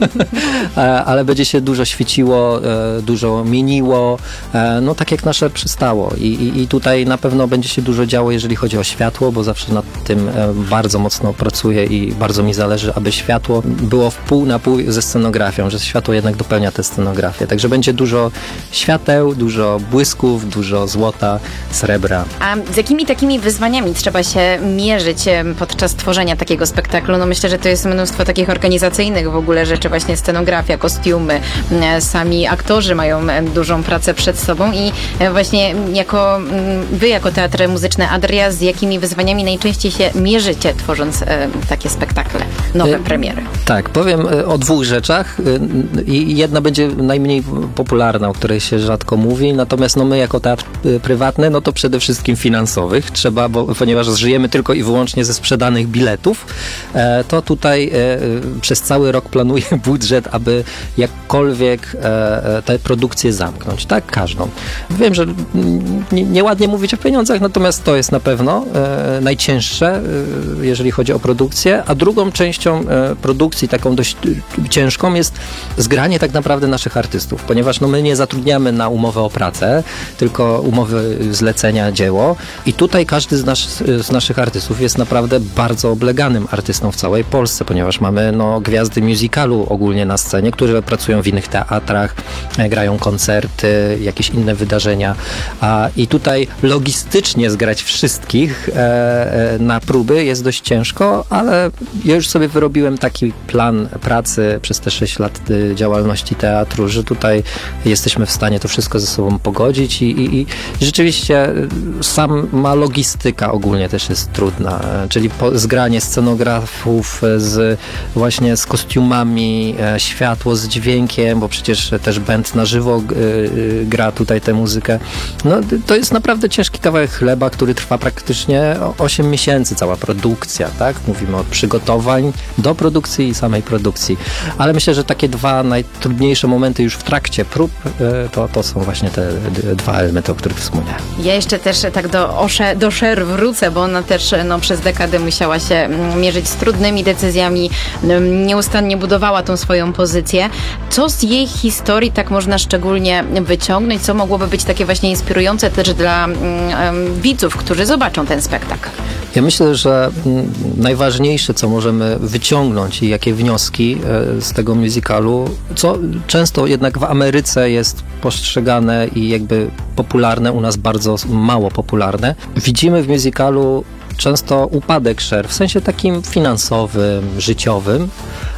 e, ale będzie się dużo świeciło, e, dużo mieniło, e, no tak jak nasze przystało. I, i, I tutaj na pewno będzie się dużo działo, jeżeli chodzi o światło, bo zawsze nad tym e, bardzo mocno pracuję i bardzo mi zależy, aby światło było w pół na pół ze scenografią, że światło jednak dopełnia tę scenografię. Także będzie dużo świateł, dużo błysków, dużo złota, srebra. A z jakimi takimi wyzwaniami trzeba się mierzyć podczas tworzenia takiego spektaklu? No myślę, że to jest mnóstwo takich organizacyjnych w ogóle rzeczy, właśnie scenografia, kostiumy, sami aktorzy mają dużą pracę przed sobą i właśnie jako wy, jako Teatr Muzyczny Adria, z jakimi wyzwaniami najczęściej się mierzycie, tworząc takie spektakle, nowe premiery? Tak, powiem o dwóch rzeczach i jedna będzie najmniej popularna, o której się rzadko mówi, natomiast no my jako teatr prywatny, no to przede wszystkim finansowych trzeba, bo ponieważ żyjemy tylko i wyłącznie ze sprzedanych biletów, to tutaj przez cały rok planuję budżet, aby jakkolwiek tę produkcję zamknąć, tak? Każdą. Wiem, że nieładnie mówić o pieniądzach, natomiast to jest na pewno najcięższe, jeżeli chodzi o produkcję, a drugą częścią produkcji, taką dość ciężką, jest zgranie tak naprawdę naszych artystów, ponieważ no my nie zatrudniamy na umowę o pracę, tylko umowy zlecenia, dzieło i tutaj każdy z, nas, z naszych artystów jest naprawdę bardzo obleganym artystą w całej Polsce, ponieważ mamy no, gwiazdy musicalu ogólnie na scenie, które pracują w innych teatrach, grają koncerty, jakieś inne wydarzenia, a i tutaj logistycznie zgrać wszystkich e, e, na próby jest dość ciężko, ale ja już sobie wyrobiłem taki plan pracy przez te sześć lat y, działalności teatru, że tutaj jesteśmy w stanie to wszystko ze sobą pogodzić i, i, i rzeczywiście sama logistyka ogólnie też jest trudna, czyli po, zgranie scenografów z właśnie z kostiumami, e, światło z dźwiękiem, bo przecież też band na żywo y, y, gra tutaj tę muzykę. No to jest naprawdę ciężki kawałek chleba, który trwa praktycznie osiem miesięcy, cała produkcja, tak? Mówimy od przygotowań do produkcji i samej produkcji. Ale myślę, że takie dwa najtrudniejsze momenty już w trakcie prób, to, to są właśnie te dwa elementy, o których wspomniałem. Ja jeszcze też tak do, Osze, do Cher wrócę, bo ona też no, przez dekadę musiała się mierzyć z trudnymi decyzjami, nieustannie budowała tą swoją pozycję. Co z jej historii tak można szczególnie wyciągnąć? Co mogłoby być takie właśnie inspirujące też dla um, widzów, którzy zobaczą ten spektakl? Ja myślę, że najważniejsze, co możemy wyciągnąć i jakie wnioski z tego musicalu, co często jednak w Ameryce jest postrzegane i jakby popularne, u nas bardzo mało popularne. Widzimy w musicalu często upadek Cher, w sensie takim finansowym, życiowym,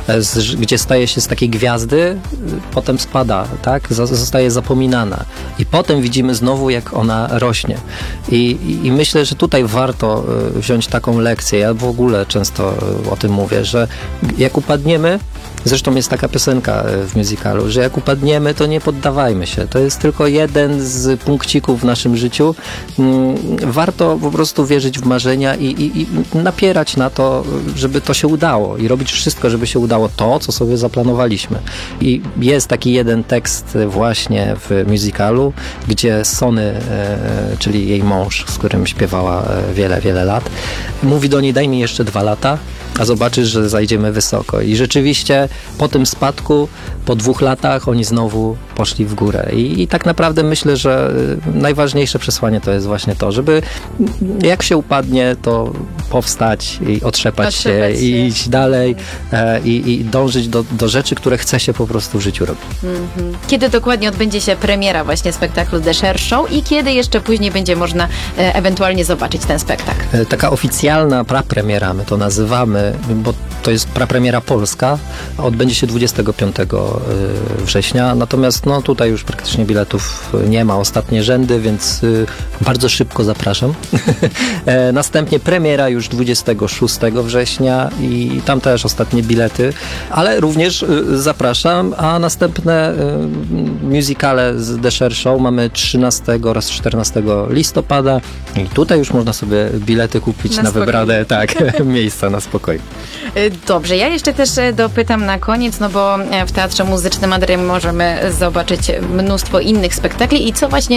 z, gdzie staje się z takiej gwiazdy, potem spada, tak? Zostaje zapominana. I potem widzimy znowu, jak ona rośnie. I, i, i myślę, że tutaj warto wziąć taką lekcję. Ja w ogóle często o tym mówię, że jak upadniemy, Zresztą jest taka piosenka w musicalu, że jak upadniemy, to nie poddawajmy się. To jest tylko jeden z punkcików w naszym życiu. Warto po prostu wierzyć w marzenia i, i, i napierać na to, żeby to się udało i robić wszystko, żeby się udało to, co sobie zaplanowaliśmy. I jest taki jeden tekst właśnie w musicalu, gdzie Sonny, e, czyli jej mąż, z którym śpiewała wiele, wiele lat, mówi do niej: daj mi jeszcze dwa lata, a zobaczysz, że zajdziemy wysoko. I rzeczywiście po tym spadku, po dwóch latach oni znowu poszli w górę. I, i tak naprawdę myślę, że najważniejsze przesłanie to jest właśnie to, żeby jak się upadnie, to powstać i otrzepać, Otrzepać się, się. i iść dalej e, i, i dążyć do, do rzeczy, które chce się po prostu w życiu robić. Mhm. Kiedy dokładnie odbędzie się premiera właśnie spektaklu The Cher Show i kiedy jeszcze później będzie można e, ewentualnie zobaczyć ten spektakl? E, Taka oficjalna prapremiera, my to nazywamy, bo to jest prapremiera polska, odbędzie się dwudziestego piątego września, natomiast no tutaj już praktycznie biletów nie ma, ostatnie rzędy, więc y, bardzo szybko zapraszam. e, następnie premiera już dwudziestego szóstego września i tam też ostatnie bilety, ale również y, zapraszam, a następne y, musicale z The Cher Show mamy trzynastego oraz czternastego listopada i tutaj już można sobie bilety kupić Na na, spokojnie. wybrane tak, miejsca na spokojnie. Dobrze, ja jeszcze też dopytam na koniec, no bo w Teatrze Muzycznym Adrian możemy zobaczyć mnóstwo innych spektakli i co właśnie